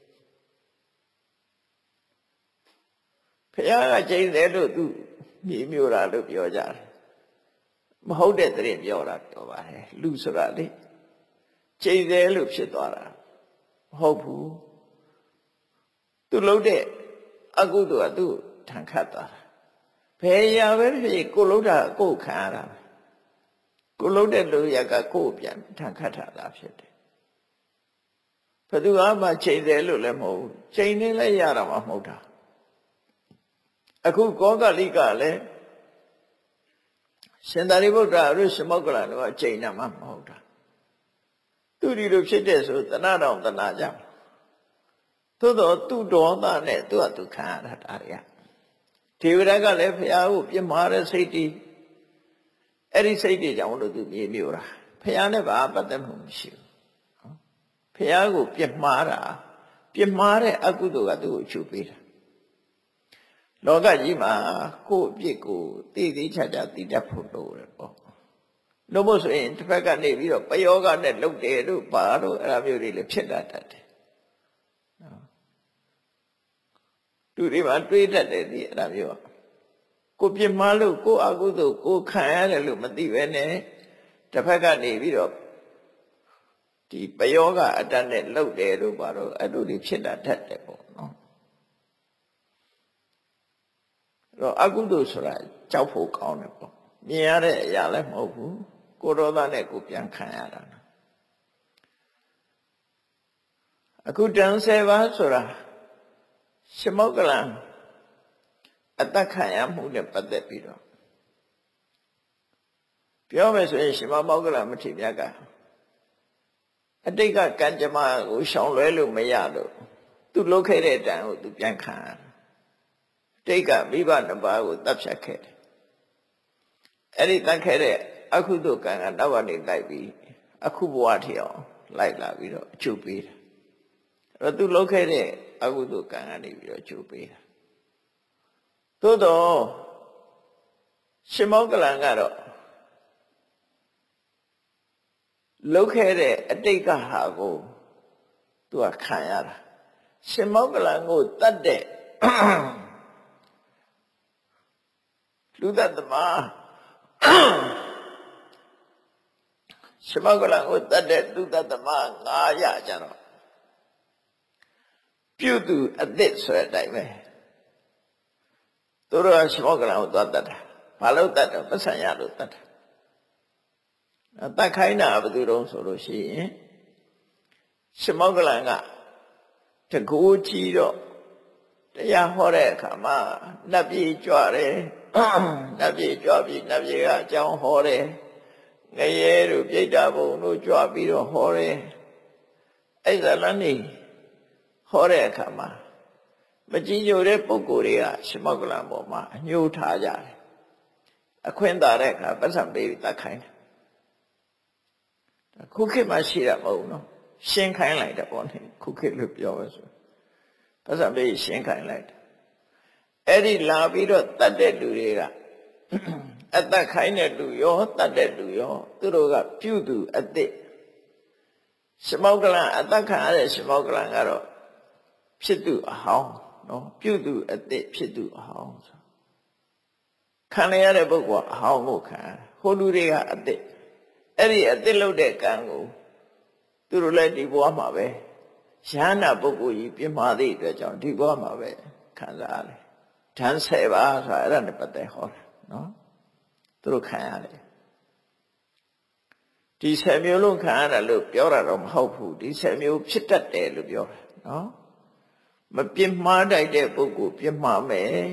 ဘုရားကချိန်သေးလို့သူမြေမျိုးတာလို့ပြောကြတယ်မဟုတ်တဲ့တရင်ပြောတာပြောပါတယ်လူဆိုတာလေချိန်သေးလို့ဖြစ်သွားတာမဟုတ်ဘူးသူလုံးတဲ့အကုသိုလ်ကသူ့ထန်ခတ်သွားတာဘယ်ရာပဲဖြစ်ကိုလုံးတာကိုခံရတာကိုလုံးတဲ့လူရကကိုပြန်ထန်ခတ်တာဖြစ်တယ်ဘယ်သူမှချိန်တယ်လို့လည်းမဟုတ်ဘူးချိန်နေလည်းရတာမှမဟုတ်တာအခုကောကလိကလည်းရှင်သာရိပုတ္တရာရုရှင်မောဂလန်တို့ကချိန်တာမှမဟုတ်တာသူဒီလိုဖြစ်တဲ့ဆိုတဏှာတော်တဏှာကြောင့်သို့တော့သူ့ဒေါသနဲ့သူ့အတူခံရတာတရားဒေဝရကလည်းဘုရားကိုပြစ်မှားတဲ့စိတ်တည်အဲ့ဒီစိတ်တွေကြောင့်လို့သူမြေမျိုးတာဘုရားနဲ့ဘာပတ်သက်မှုမရှိဘူးဘုရားကိုပြစ်မှားတာပြစ်မှားတဲ့အကုသိုလ်ကသူ့ကိုချုပ်ပေးတာလောကကြီးမှာကိုယ့်အပြစ်ကိုသိသိချာချာသိတတ်ဖို့လိုတယ်ပေါ့လို့မို့ဆိုရင်တစ်ဖက်ကနေပြီးတော့ပယောဂနဲ့လုပ်တယ်လို့ပါတော့အဲ့လိုမျိုးတွေလည်းဖြစ်တတ်တယ်သူတွေမှာတွေးတတ်တယ်ဒီအဲ့ဒါမျိုးကိုပြစ်မှားလို့ကိုအကုသိုလ်ကိုခံရတယ်လို့မသိပဲနဲ့တစ်ဖက်ကနေပြီးတော့ဒီပယောဂအတတ်နဲ့လှုပ်တယ်လို့ပါတော့အဲ့လိုတွေဖြစ်တာတတ်တယ်ပေါ့နော်အဲ့တော့အကုသိုလ်ဆိုတာကြောက်ဖို့ကောင်းတယ်ပေါ့မြင်ရတဲ့အရာလည်းမဟုတ်ဘူးကိုဒေါသနဲ့ကိုပြန်ခံရတာအခုတန်ဆယ်ပါးဆိုတာရှင်မောဂလန်အတ္တခံရမှုနဲ့ပတ်သက်ပြီးတော့ပြောမယ်ဆိုရင်ရှင်မောဂလန်မထေရမြတ်ကအတိတ်ကကံကြမ္မာကိုရှောင်လွဲလို့မရလို့သူလုပ်ခဲ့တဲ့အတန်ကိုသူပြန်ခံရအတိတ်ကမိဘနှစ်ပါးကိုတပ်ဖြတ်ခဲ့တယ်အဲ့ဒီတတ်ခဲ့တဲ့အကုသိုလ်ကံကနောက်ကနေလိုက်ပြီးအခုဘဝထီအောင်လိုက်လာပြီးတော့အကျုပ်ပေးတယ်အဲ့တော့သူလုပ်ခဲ့တဲ့အကုသိုလ်ကံကနေပြီးတော့ကျိုးပေးတာသို့တော့ရှင်မောဂလန်ကတော့လုပ်ခဲ့တဲ့အတိတ်ကဟာကိုသူကခံရတာရှင်မောဂလန်ကိုတတ်တဲ့လူသက်သမားရှင်မောဂလန်ကိုတတ်တဲ့လူသက်သမားငါးရာကြတော့ပြုသူအသစ်ဆိုတဲ့အတိုင်းပဲသူတို့ကရှင်မောဂလန်ကိုသွားတတ်တာဘာလို့တတ်တော့ပတ်စံရလို့တတ်တာတတ်ခိုင်းတာဘယ်သူတုံးဆိုလို့ရှိရင်ရှင်မောဂလန်ကတကူကြီးတော့တရားဟောတဲ့အခါမှာနတ်ပြည်ကြွတယ်နတ်ပြည်ကြွပြီးနတ်ပြည်ကအကြောင်းဟောတယ်ငရဲတို့ပြိတ္တာဘုံတို့ကြွပြီးတော့ဟောတယ်အဲ့ဒါလည်းနေဟောတဲ့အခါမှာမကြည်ညိုတဲ့ပုဂ္ဂိုလ်တွေကရှင်မောဂလန်ပေါ်မှာအညှိုးထားကြတယ်အခွင့်သာတဲ့အခါပတ်စံပေးပြီးတတ်ခိုင်းတယ်ခုခေတ်မှာရှိတာမဟုတ်ဘူးနော်ရှင်းခိုင်းလိုက်တယ်ပေါ့လေခုခေတ်လို့ပြောပဲဆိုပတ်စံပေးရှင်းခိုင်းလိုက်တယ်အဲ့ဒီလာပြီးတော့တတ်တဲ့လူတွေကအတတ်ခိုင်းတဲ့လူရောတတ်တဲ့လူရောသူတို့ကပြုသူအသစ်ရှင်မောဂလန်အတတ်ခံရတဲ့ရှင်မောဂလန်ကတော့ဖြစ်သူအဟောင်းနော်ပြုသူအသစ်ဖြစ်သူအဟောင်းဆိုခံရတဲ့ပုဂ္ဂိုလ်အဟောင်းကိုခံဟိုလူတွေကအသစ်အဲ့ဒီအသစ်လုပ်တဲ့ကံကိုသူတို့လည်းဒီဘဝမှာပဲရဟန္တာပုဂ္ဂိုလ်ကြီးပြမှားသည့်အတွက်ကြောင့်ဒီဘဝမှာပဲခံစားရတယ်ဓာန်ဆယ်ပါဆိုတာအဲ့ဒါနဲ့ပတ်သက်ဟောတာနော်သူတို့ခံရတယ်ဒီဆယ်မျိုးလုံးခံရတယ်လို့ပြောတာတော့မဟုတ်ဘူးဒီဆယ်မျိုးဖြစ်တတ်တယ်လို့ပြောတာနော်မပြစ်မှားတတ်တဲ့ပုဂ္ဂိုလ်ပြစ်မှားမယ်